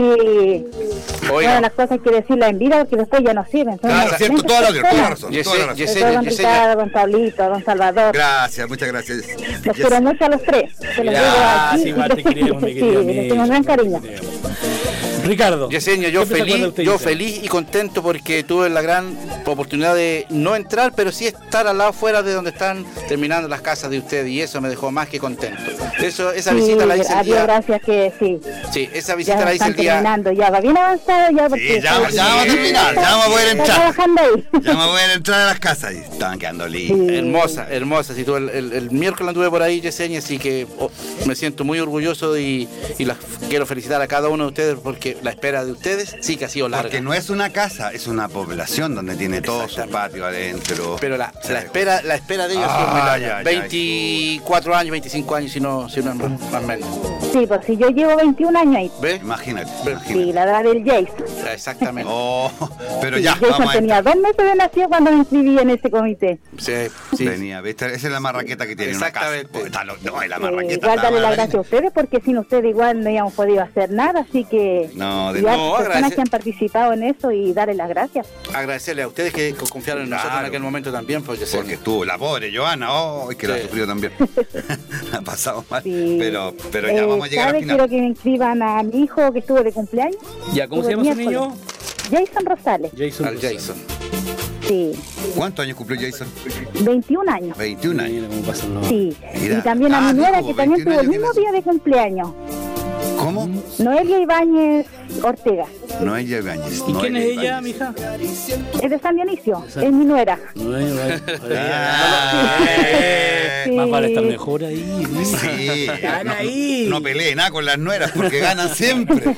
Una de Oiga, las cosas hay que decirla en vida porque después ya no sirven. Son Claro, cierto, toda la, toda la personas. razón. Yesen- Toda la razón. Yesen- Soy don Yesenia. Ricardo, don Pablito, don Salvador. Gracias, muchas gracias. Los quiero mucho a los tres. Se los digo Ya, aquí. sí, igual te queremos, mi Sí, querido les amigo. tengo un gran cariño. Ricardo. Yesenia, yo ¿qué se acuerda feliz, usted, yo Yesenia? feliz y contento porque tuve la gran oportunidad de no entrar, pero sí estar al lado fuera de donde están terminando las casas de ustedes y eso me dejó más que contento. Eso, esa visita Sí, la hice el adiós, día. gracias que sí. Sí, esa Ya visita la hice están el día. terminando, ya va bien avanzado ya porque Sí, ya, ya vamos a terminar, ya vamos a poder está entrar. trabajando ahí. Ya me voy a entrar a las casas y estaban quedando lindas. Sí. Hermosa, hermosa. Sí, tuve el, el, el miércoles anduve por ahí, Yesenia, así que oh, me siento muy orgulloso y, y las quiero felicitar a cada uno de ustedes porque la espera de ustedes sí que ha sido larga. Porque no es una casa, es una población donde tiene todo su patio adentro. Pero la, Sí. la espera la espera de ellos ha sido muy Ah, larga. ya, ya, veinticuatro años, veinticinco años, si no, si no es más, más o menos. Sí, pues si yo llevo veintiún años ahí. ¿Ves? Imagínate, Sí, imagínate. la edad del Jason. Exactamente. Oh, pero Sí, ya, Jason vamos a tenía entrar. dos meses de nacido cuando me inscribí en ese comité. Sí, sí. Venía, ¿viste? Esa es la marraqueta que tiene una casa. Exactamente. Está lo- no, es la Eh, marraqueta. igual está darle las mala. gracias a ustedes porque sin ustedes igual no habíamos podido hacer nada, así que No, de y a no, las personas gracias. que han participado en eso y darle las gracias. Agradecerle a ustedes que confiaron en nosotros en Claro. aquel momento también, pues Yesenia. Porque estuvo la pobre Joana, oh, que la ha Sí. sufrido también. La ha pasado mal. Sí. Pero, pero ya Eh, vamos a llegar al ¿sabe? final. Quiero que me inscriban a mi hijo que estuvo de cumpleaños. Ya, ¿cómo se Estuvo llama ese el niño? miércoles. Jason Rosales. Jason. Al Rosales. Jason. Sí, ¿Cuántos años cumplió Jason? veintiún años. veintiún años. Mira cómo pasan los... Sí, Mira. y también a Ah, mi nuera tuvo que también veintiún tuvo el años, mismo ¿qué día de cumpleaños. ¿Cómo? Noelia Ibáñez Ortega. Noelia Ibáñez. ¿Y quién es Noelia ella, Ibáñez. mija? Es de San Dionisio, San- es mi nuera. No, no, no. Ah, eh, Sí. Más vale estar mejor ahí. Sí, Están no, ahí. no pelee nada con las nueras porque ganan siempre.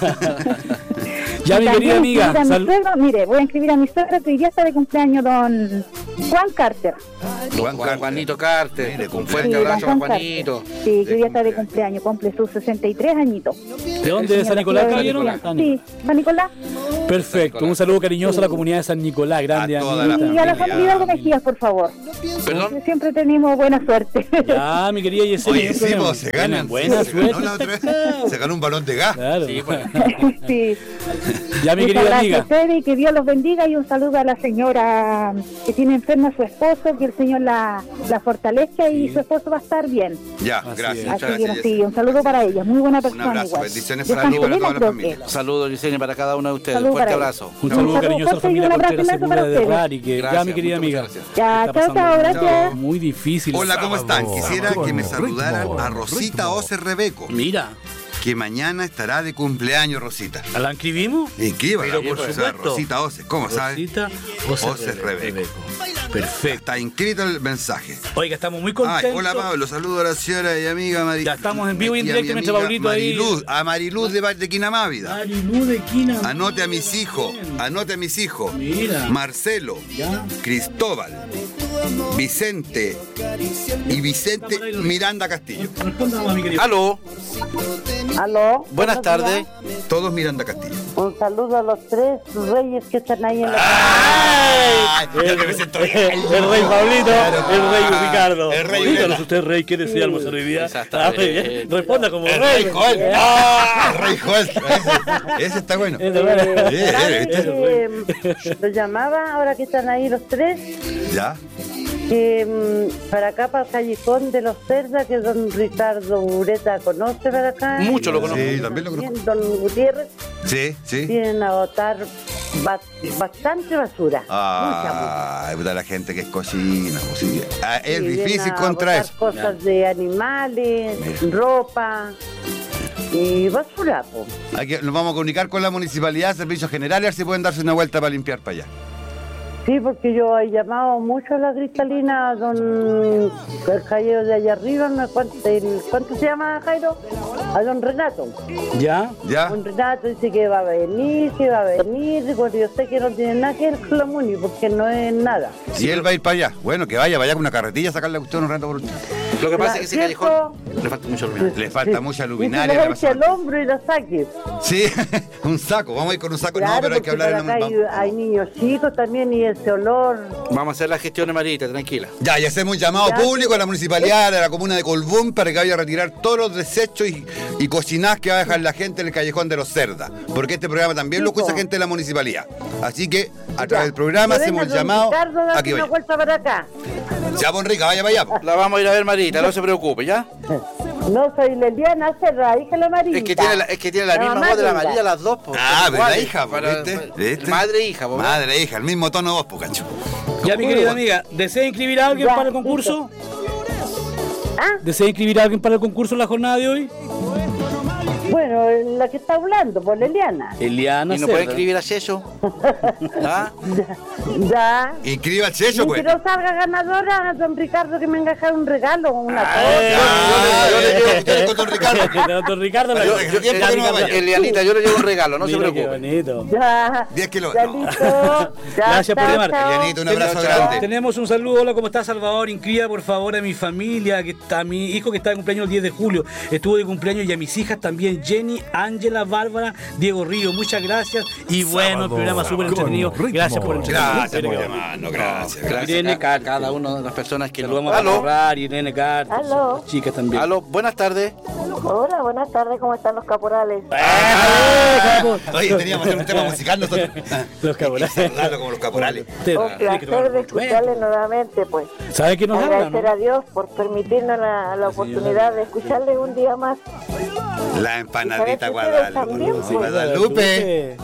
Ya, mi Y querida también amiga. inscribir a mi sal- suegro, mire, voy a inscribir a mi suegro que hoy día está de cumpleaños don Juan Carter. Juan Juan, Carter. Juanito Carter. Mire, Un cumpleaños. fuerte Sí, don abrazo a Juan Juanito. Carter. Sí, que hoy día está de cumpleaños, cumple sus sesenta y tres añitos. ¿De dónde? ¿De San Nicolás, Señora caballero? Nicolás. San Sí, Nicolás. San Nicolás. Perfecto. Un saludo cariñoso a la comunidad de San Nicolás. Grande A toda la amiguita. Y a la familia. familia Hidalgo Mejías, por favor. Perdón. Que siempre tenemos buena suerte. Ya, mi querida Yesenia. Oye, no sí, problema. pues, se ganan. Buena se ganó suerte. la otra vez. Se ganó un balón de gas. Claro. Sí, pues. Sí. Ya, mi Muchas querida gracias amiga. a ustedes y que Dios los bendiga y un saludo a la señora que tiene enferma a su esposo, que el Señor la, la fortalezca y su esposo va a estar bien. Ya, Así gracias. es. Muchas Así que gracias. sí, un saludo para ella, muy buena persona abrazo, igual. bendiciones De para ti y para Santa toda la Elena, creo familia. que. Saludos, Yesenia, para cada uno de ustedes. Salud Un fuerte para ella. abrazo. Un saludo Un cariñoso a la saludo fuerte y familia un abrazo Portera inmenso Segura para de ustedes. Rari. Que ya, Gracias, mi querida muchas amiga. gracias. Ya, Está chao, pasando chao, un gracias. Muy difícil. Hola, ¿cómo están? Sábado. Quisiera que me Ritmo, saludaran ritmo, a Rosita ritmo. Oce Rebeco, Mira, que mañana estará de cumpleaños, Rosita. ¿la inscribimos? Inscríbala, Pero por pues, o sea, supuesto. Rosita Oce, ¿cómo sabes? Rosita Oce Oce Rebeco. Perfecto. Está inscrito el mensaje. Oiga, estamos muy Ay, contentos. hola Pablo, saludo a la señora y amiga Mariluz. Ya estamos en vivo y en directo a mi mientras amiga Pablito ahí- Mariluz, a Mariluz de, de Quinamávida. Marilú de Quina. Anote a mis hijos, anote a mis hijos. Mira. Marcelo, Ya. Cristóbal, Vicente y Vicente Miranda Castillo. Respondamos a mi querido. Aló, Aló. buenas buenos tardes. días. Todos Miranda Castillo. Un saludo a los tres reyes que están ahí en la... ¡Ay! Yo que me siento bien. El rey Pablito, el rey Ricardo. El rey Díganos Ureta. usted, rey, ¿quiere ser almorzar hoy día? Exactamente. Ah, muy bien. Responda como El rey. Rey Joel. ¡Ah! El Rey Joel. Ese, ese está bueno. Es de veras. Eh, eh, que los llamaba ahora que están ahí los tres ¿Ya? que mm, para acá para el callejón de los Cerda que don Ricardo Ureta conoce para acá. Mucho lo conozco. Sí, también lo conozco. Bien, don Gutiérrez Sí, sí. vienen a botar ba- bastante basura. Mucha, mucha. Ah, puta, la gente que es cochina. pues, sí. Ah, es Sí, difícil vienen a contra botar eso. cosas de animales, Mira. ropa y basura, po. Aquí nos vamos a comunicar con la municipalidad, servicios generales, a ver si pueden darse una vuelta para limpiar para allá. Sí, porque yo he llamado mucho a la cristalina, a don el Jairo de allá arriba, no sé cuánto, el- ¿cuánto se llama Jairo? A don Renato. ¿Ya? ¿Ya? Don Renato dice que va a venir, que va a venir, porque yo sé que no tiene nada que ver con la Muni, porque no es nada. Y él va a ir para allá. Bueno, que vaya, vaya con una carretilla a sacarle a usted un rato por último. Lo que pasa es que ese ¿Cierto? callejón le falta mucho luminaria. Le falta mucha Y luminaria. se le lo eche pasa- al hombro y lo saque. Sí, un saco. Vamos a ir con un saco. Claro, no, pero hay que porque hablar por en acá el... hay, hay niños chicos también y ese olor. Vamos a hacer la gestión, Marita, tranquila. Ya, y hacemos un llamado Ya. público a la municipalidad de la comuna de Colbún para que vaya a retirar todos los desechos y, y cocinadas que va a dejar la gente en el callejón de los Cerdas. Porque este programa también lo Sí, po. escucha gente de la municipalidad. Así que a Ya. través del programa Que hacemos venga el don llamado Ricardo, date a que una vaya. vuelta para acá. Ya, Bonrica, vaya para allá. po. La vamos a ir a ver, Marita, no se preocupe, ¿ya? No, soy Leliana Serra, hija de la Marita. Es que tiene la, es que tiene la, La misma mamá voz de la linda. María, las dos. Po, Ah, pero la iguales, hija, po, para- ¿viste? ¿Viste? Madre e hija, po, Madre e hija, el mismo tono de voz, po, cacho. Ya, mi querida amiga, ¿desea inscribir a alguien Ya, para el concurso? ¿Ah? ¿Desea inscribir a alguien para el concurso en la jornada de hoy? Bueno, la que está hablando, por Leliana. Eliana ¿Y no puede Cerda. escribir a Checho? ¿Ah? Ya. Inscriba al Checho, Y pues. que no salga ganadora, don Ricardo, que me venga a dejar un regalo, una Ah, cosa. ya, yo le llevo ustedes con don Ricardo. Don Ricardo, la Yo- ya, yo- yo- ya, yo- no ya, vaya. ya. Elianita, yo le llevo un regalo, no se Mira qué preocupe. bonito. Ya. diez kilos. Ya No. listo. Ya, Gracias por chao, llamar. chao. Elianita, un abrazo Chao, chao. grande. Tenemos un saludo. Hola, ¿cómo estás, Salvador? Inscriba por favor a mi familia, que está, a mi hijo que está de cumpleaños el diez de julio. Estuvo de cumpleaños y a mis hijas también, Jenny, Ángela, Bárbara, Diego Río. Muchas gracias. Y bueno, el programa súper entretenido. Gracias por entretenernos. Gracias por llamarnos, gracias. Gracias Irene a, a Carter. cada una de las personas que nos... Saludamos a Aló, Ferrar, Irene Carter, Aló. las chicas también. aló, buenas tardes. Hola, buenas tardes, ¿cómo están los caporales? Oye, teníamos que hacer un tema musical nosotros. Los caporales. Hay que saludarlo como los caporales. Te- Un hay que tomar placer de un momento. escucharles nuevamente, pues. ¿Sabes qué nos habla, Agradecer no? a Dios por permitirnos la, la oportunidad de escucharles un día más. La empanadita ¿Y sabes ustedes Guadalupe. también, pues? Guadalupe.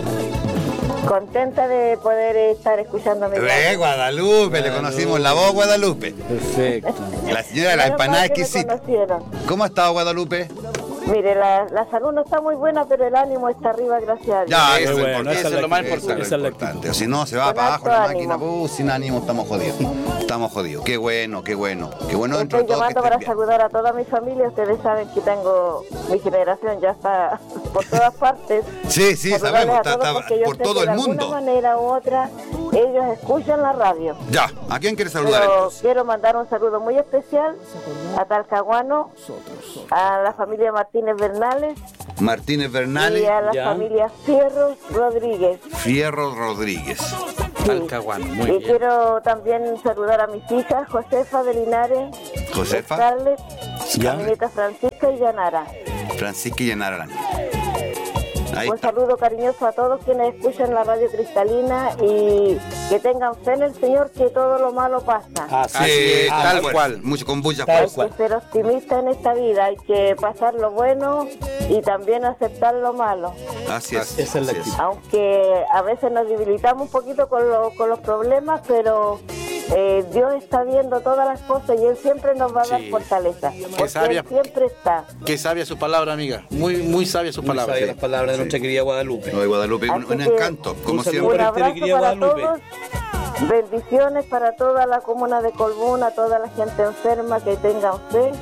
Contenta de poder estar escuchando a mi Ve, Guadalupe, le conocimos la voz, Guadalupe. Perfecto. La señora de la empanada que me exquisita. conocieron. ¿Cómo ha estado Guadalupe? Mire, la, la salud no está muy buena, pero el ánimo está arriba, gracias a Dios. Ya, Qué eso es bueno, importante. esa es Eso es lo más actitud, importante. esa es la Importante. O si no, se va Con para abajo harto la máquina, ánimo. uh, sin ánimo estamos jodidos. Estamos jodidos. Qué bueno, qué bueno. Qué bueno dentro Estoy de todo que llamando para estén bien. saludar a toda mi familia. Ustedes saben que tengo, mi generación ya está por todas partes. Sí, sí, Saludarles sabemos, a está, todos está porque yo por sé todo que el de alguna mundo. manera u otra, ellos escuchan la radio. Ya, ¿a quién quieres saludar Pero entonces? quiero mandar un saludo muy especial a Talcahuano, a la familia Martínez Bernales Martínez y Bernales, a la ya. familia Fierro Rodríguez. Fierro Rodríguez. Talcahuano, muy Y bien. quiero también saludar a mis hijas, Josefa de Linares, Josefa, Scarlett, Ya. a mi nieta Francisca y Yanara. Francisca y Llenara la niña. Ahí Un está. saludo cariñoso a todos quienes escuchan la radio cristalina y que tengan fe en el Señor, que todo lo malo pasa. Así Así es. es, con tal fuerza, cual. Mucho, con mucha Tal Hay fuerza. cual. que ser optimista en esta vida, hay que pasar lo bueno y también aceptar lo malo. Así es. Esa es la así actitud. Aunque a veces nos debilitamos un poquito con, lo- con los problemas, pero eh, Dios está viendo todas las cosas y Él siempre nos va a dar Sí. fortaleza. Porque sabia. Él siempre está. Qué sabia su palabra, amiga. Muy, muy sabia su Muy palabra. sabias las palabras de nuestra querida Guadalupe. Lo de Guadalupe, un, Así un que, encanto, como un saludo siempre. Un para usted, abrazo querida para Guadalupe. todos. Bendiciones para toda la comuna de Colbún, a toda la gente enferma que tengan fe.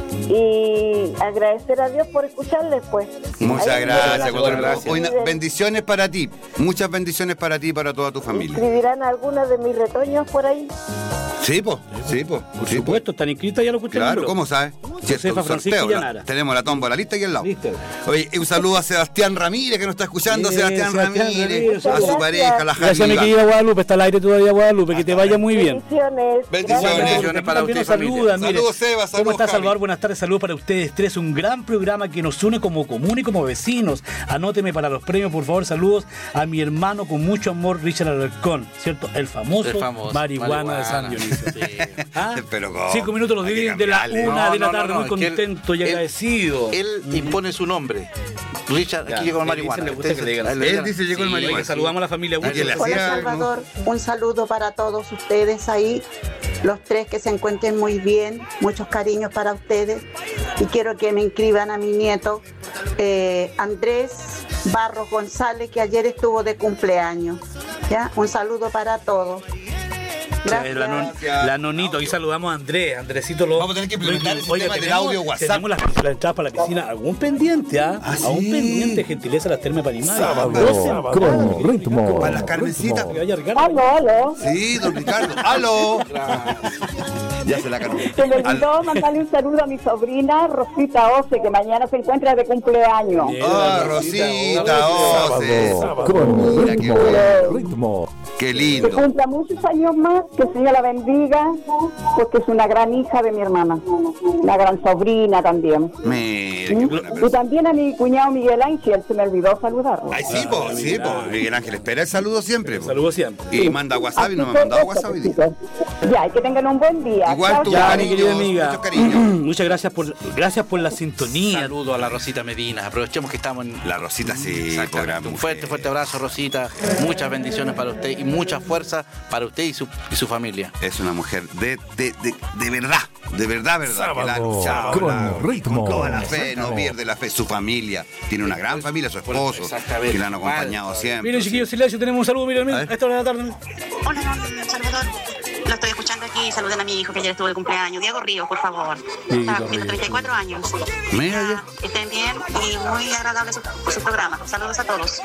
Y agradecer a Dios por escucharles, pues. Muchas Ahí gracias, me Guadalupe. gracias. Hoy na- bendiciones para ti. Muchas bendiciones para ti y para toda tu familia. ¿Inscribirán alguna de mis retoños por ahí? Sí, pues, sí, pues. Por supuesto, están inscritas ya lo que usted Claro, nombró. ¿cómo sabes? Si esto es Josefa, un Francisca y sorteo, la- Yanara. tenemos la tómbola lista aquí al lado. Listo. Oye, un saludo a Sebastián Ramírez que nos está escuchando, Sí, Sebastián, Sebastián Ramírez, Ramírez, a su gracias. pareja, la Gracias, mi Javi. querida Guadalupe. Está al aire todavía, Guadalupe. Que te vaya muy bien. Bendiciones. Bendiciones. Gracias. Bendiciones para También usted, nos familia. saludan, mire. Saludos, Seba, saludos, ¿Cómo está, Javi. Salvador? Buenas tardes, saludos para ustedes tres. Un gran programa que nos une como común y como vecinos. Anóteme para los premios, por favor. Saludos a mi hermano con mucho amor, Richard Alarcón, ¿cierto? El famoso, El famoso marihuana, de San marihuana. Dionisio. Sí. ¿Ah? Pero ¿cómo? Cinco minutos los Hay que dividen de la cambiarle. una No, de la no, tarde, no, muy es que él- contento y él- agradecido. Él impone su nombre. Richard, Ya, aquí llegó el le dicen, marihuana. le gusta que le digan así. Él le Él digan- dice llegó el Sí, marihuana. Oye, saludamos a la familia Oye, Wilson. le Hola hacía- Salvador, un saludo para todos ustedes ahí, los tres que se encuentren muy bien, muchos cariños para ustedes y quiero que me inscriban a mi nieto eh, Andrés Barros González, que ayer estuvo de cumpleaños. ¿Ya? Un saludo para todos. Gracias. La, non- la nonito, y saludamos a Andrés, Andresito lo. Vamos a tener que implementar ese Oiga, tema del tenemos- audio WhatsApp. Tenemos las, las entradas para la piscina, algún pendiente, ¿ah? Ah, Aún sí. pendiente, gentileza las termas para animar. Sábado, crono, ritmo. Para las Carmencitas. Que vaya Ricardo. Aló, aló. Sí, don Ricardo. ¡Aló! Ya se la cargó. Se me olvidó mandarle un saludo a mi sobrina Rosita Ose, que mañana se encuentra de cumpleaños. Bien, Ah, Rosita, Rosita, Ose. Sábado, crono, Mira, qué ritmo. bueno. Ritmo. Qué Que lindo. cumpla muchos años más, que el Señor la bendiga, porque es una gran hija de mi hermana, una gran sobrina también. Mira, qué buena Y persona. también a mi cuñado Miguel Ángel, se me olvidó saludarlo. Ay, sí, po, sí, po. Miguel Ángel espera el saludo siempre. po. Saludos siempre. Y manda WhatsApp y no me ha Así que mandado eso, WhatsApp hoy día. chicos. Ya, y que tengan un buen día. Igual tú, Ya, mi cariño, querida amiga. mucho cariño. Muchas gracias por, gracias por la sintonía. Saludo a la Rosita Medina. Aprovechemos que estamos en. La Rosita sí, Exactamente. programa. Un fuerte, fuerte abrazo, Rosita. Muchas bendiciones para usted y mucha fuerza para usted y su, y su familia. Es una mujer de, de, de, de verdad, de verdad, verdad. Sábado que la ha luchado, con la- ritmo. con toda la fe, no Sábado. pierde la fe. Su familia, tiene una gran familia, su esposo, Exactamente. que la han acompañado siempre. Miren, chiquillos, silencio, tenemos un saludo, miren, A miren, ver. a esta hora de la tarde. Hola, don Salvador. Lo estoy escuchando aquí. Saluden a mi hijo que ayer estuvo de cumpleaños. Diego Ríos, por favor. Dieguito Está cumpliendo Ríos. treinta y cuatro años. Mira ya. Que estén bien y muy agradable su, su programa. Saludos a todos.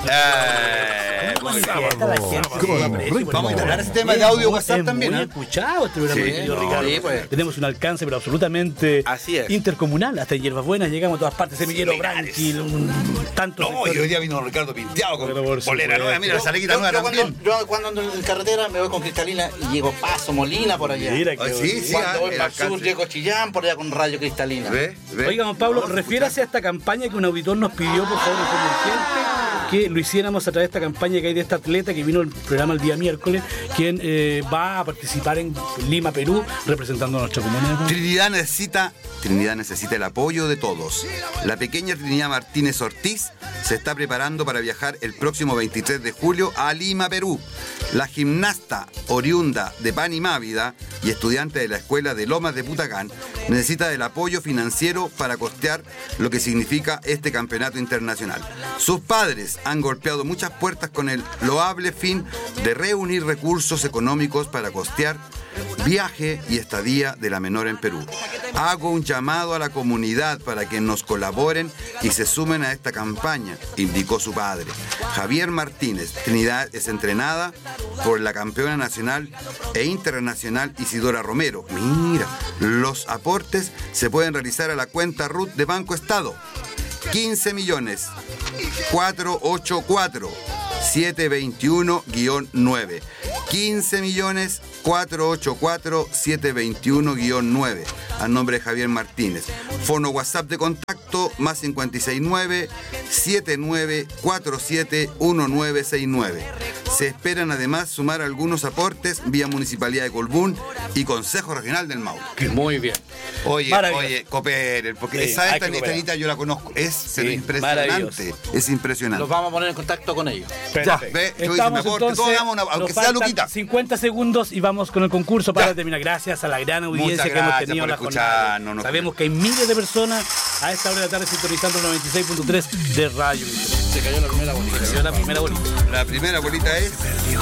Eh, muy bien. Esta la gente Con se lo aprecia, ritmo. por Vamos a instalar favor. ese tema de audio Es WhatsApp muy- también, es muy ¿eh? escuchado este programa, Sí, mi querido no, Ricardo. sí, pues. Tenemos un alcance, pero absolutamente Así es. intercomunal. Hasta en Hierbas Buenas llegamos a todas partes. Semillero Similares. Branqui, un tanto. No, y hoy día vino Ricardo Pinteado con Pero por polera supuesto. nueva. Mira, la salequita Yo- nueva yo también. Cuando, yo cuando ando en carretera me voy con Cristalina y llego Paso, Molina por allá. Mira que Ay, sí, sí, Cuando ah, voy el para el sur alcance. llego a Chillán por allá con Radio Cristalina. ¿Ve? ¿Ve? Oiga, don Pablo, No, refiérase a esta campaña que un auditor nos pidió, por favor, en forma urgente, que lo hiciéramos a través de esta campaña que hay de esta atleta que vino al programa el día miércoles, quien eh, va a participar en Lima, Perú, representando a nuestra comunidad. Trinidad necesita, Trinidad necesita el apoyo de todos. La pequeña Trinidad Martínez Ortiz se está preparando para viajar el próximo veintitrés de julio a Lima, Perú. La gimnasta oriunda de Panimávida y estudiante de la escuela de Lomas de Putacán necesita el apoyo financiero para costear lo que significa este campeonato internacional. Sus padres han golpeado muchas puertas con el loable fin de reunir recursos económicos para costear viaje y estadía de la menor en Perú. Hago un llamado a la comunidad para que nos colaboren y se sumen a esta campaña, indicó su padre. Javier Martínez. Trinidad es entrenada por la campeona nacional e internacional Isidora Romero. Mira, los aportes se pueden realizar a la cuenta R U T de Banco Estado. quince millones cuatrocientos ochenta y cuatro setecientos veintiuno nueve. quince millones cuatrocientos ochenta y cuatro setecientos veintiuno nueve. Al nombre de Javier Martínez. Fono WhatsApp de contacto más cincuenta y seis nueve setenta y nueve cuarenta y siete diecinueve sesenta y nueve. Se esperan además sumar algunos aportes vía Municipalidad de Colbún y Consejo Regional del Maule. Muy bien. Oye, Maravilloso. oye, cooperen, porque Sí, esa hay esta que cooperar. Anita yo la conozco. Es pero impresionante. maravilloso. Es impresionante. Los vamos a poner en contacto con ellos. Ya, ve, tú dices, me aporte, todos damos una- aunque nos sea faltan luquita. cincuenta segundos y vamos con el concurso para Ya. terminar. Gracias a la gran audiencia Muchas que hemos gracias tenido por en la jornada. escucharnos, nos- Sabemos que hay miles de personas a esta hora de la tarde sintonizando el noventa y seis punto tres de Radio. Se cayó la primera bolita. Se dio la primera bolita. La primera bolita es.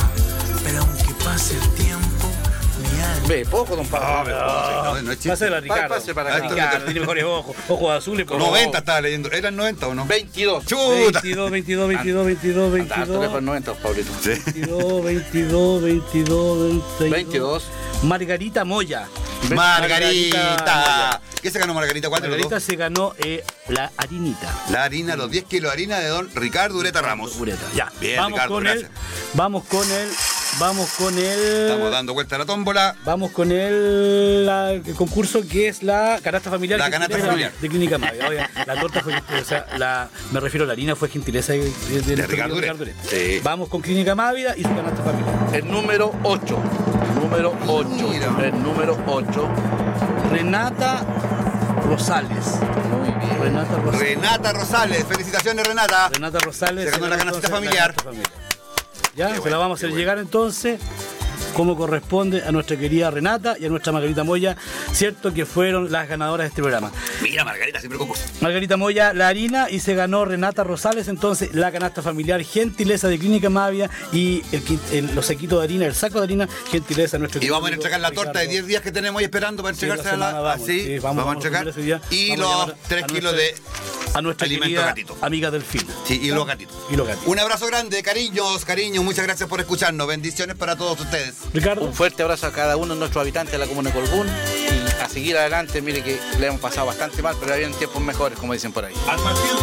Pero aunque pase el tiempo, mi alma Ve, poco, don Pablo. No, no es chiste. Pásale a Ricardo. Pase para acá. Ricardo, tiene mejores ojos. Ojos azules. pero- noventa estaba leyendo. ¿Eran noventa o no? veintidós. ¡Chuta! veintidós, veintidós, veintidós, veintidós, Tanto que veintidós. fue noventa, Pablito. Sí. veintidós, veintidós, veintidós, veintidós. Margarita Moya. Margarita. ¿Qué se ganó Margarita? ¿Cuál de los Margarita dos? se ganó eh, la harinita. La harina, los diez kilos de harina de don Ricardo Ureta Ramos. Ureta. Ya. Bien, vamos Ricardo, con gracias. él. Vamos con él. Vamos con él. Estamos dando vuelta a la tómbola. Vamos con el, la- el concurso que es la canasta familiar. La gentileza canasta familiar. De Clínica Mavia. Oiga, la torta fue, o sea, la, me refiero a la harina, fue gentileza de, de, de nuestro Ricardo querido Ureta. Ureta. Sí. Vamos con Clínica Mávida y su canasta familiar. El número ocho. Número ocho. Mira. El número ocho. Renata Rosales. Muy bien. Renata Rosales. Renata Rosales. Felicitaciones, Renata. Renata Rosales. Se ganó la canastita entonces familiar. canasta familiar. Ya, Qué se bueno, la vamos a qué hacer bueno. llegar entonces, como corresponde a nuestra querida Renata y a nuestra Margarita Moya, cierto que fueron las ganadoras de este programa. Mira, Margarita, siempre concurso. Margarita Moya, la harina, y se ganó Renata Rosales, entonces la canasta familiar, gentileza de Clínica Mavia, y el, kit- el- los sequitos de harina, el saco de harina, gentileza de nuestro Y vamos a querido entregar la torta de Ricardo. diez días que tenemos ahí esperando para Sí, entregarse la a la. semana vamos, así, sí, vamos, vamos a entregar. a ese día. Y Vamos a los llamar tres a kilos nuestra- de. a nuestra alimento querida gatito. amiga Delfín. Sí, y los gatitos. Y los gatitos. Un abrazo grande, cariños, cariños. Muchas gracias por escucharnos. Bendiciones para todos ustedes. Ricardo. Un fuerte abrazo a cada uno de nuestros habitantes de la comuna de Colbún y a seguir adelante. Mire que le hemos pasado bastante mal, pero habían tiempos mejores, como dicen por ahí.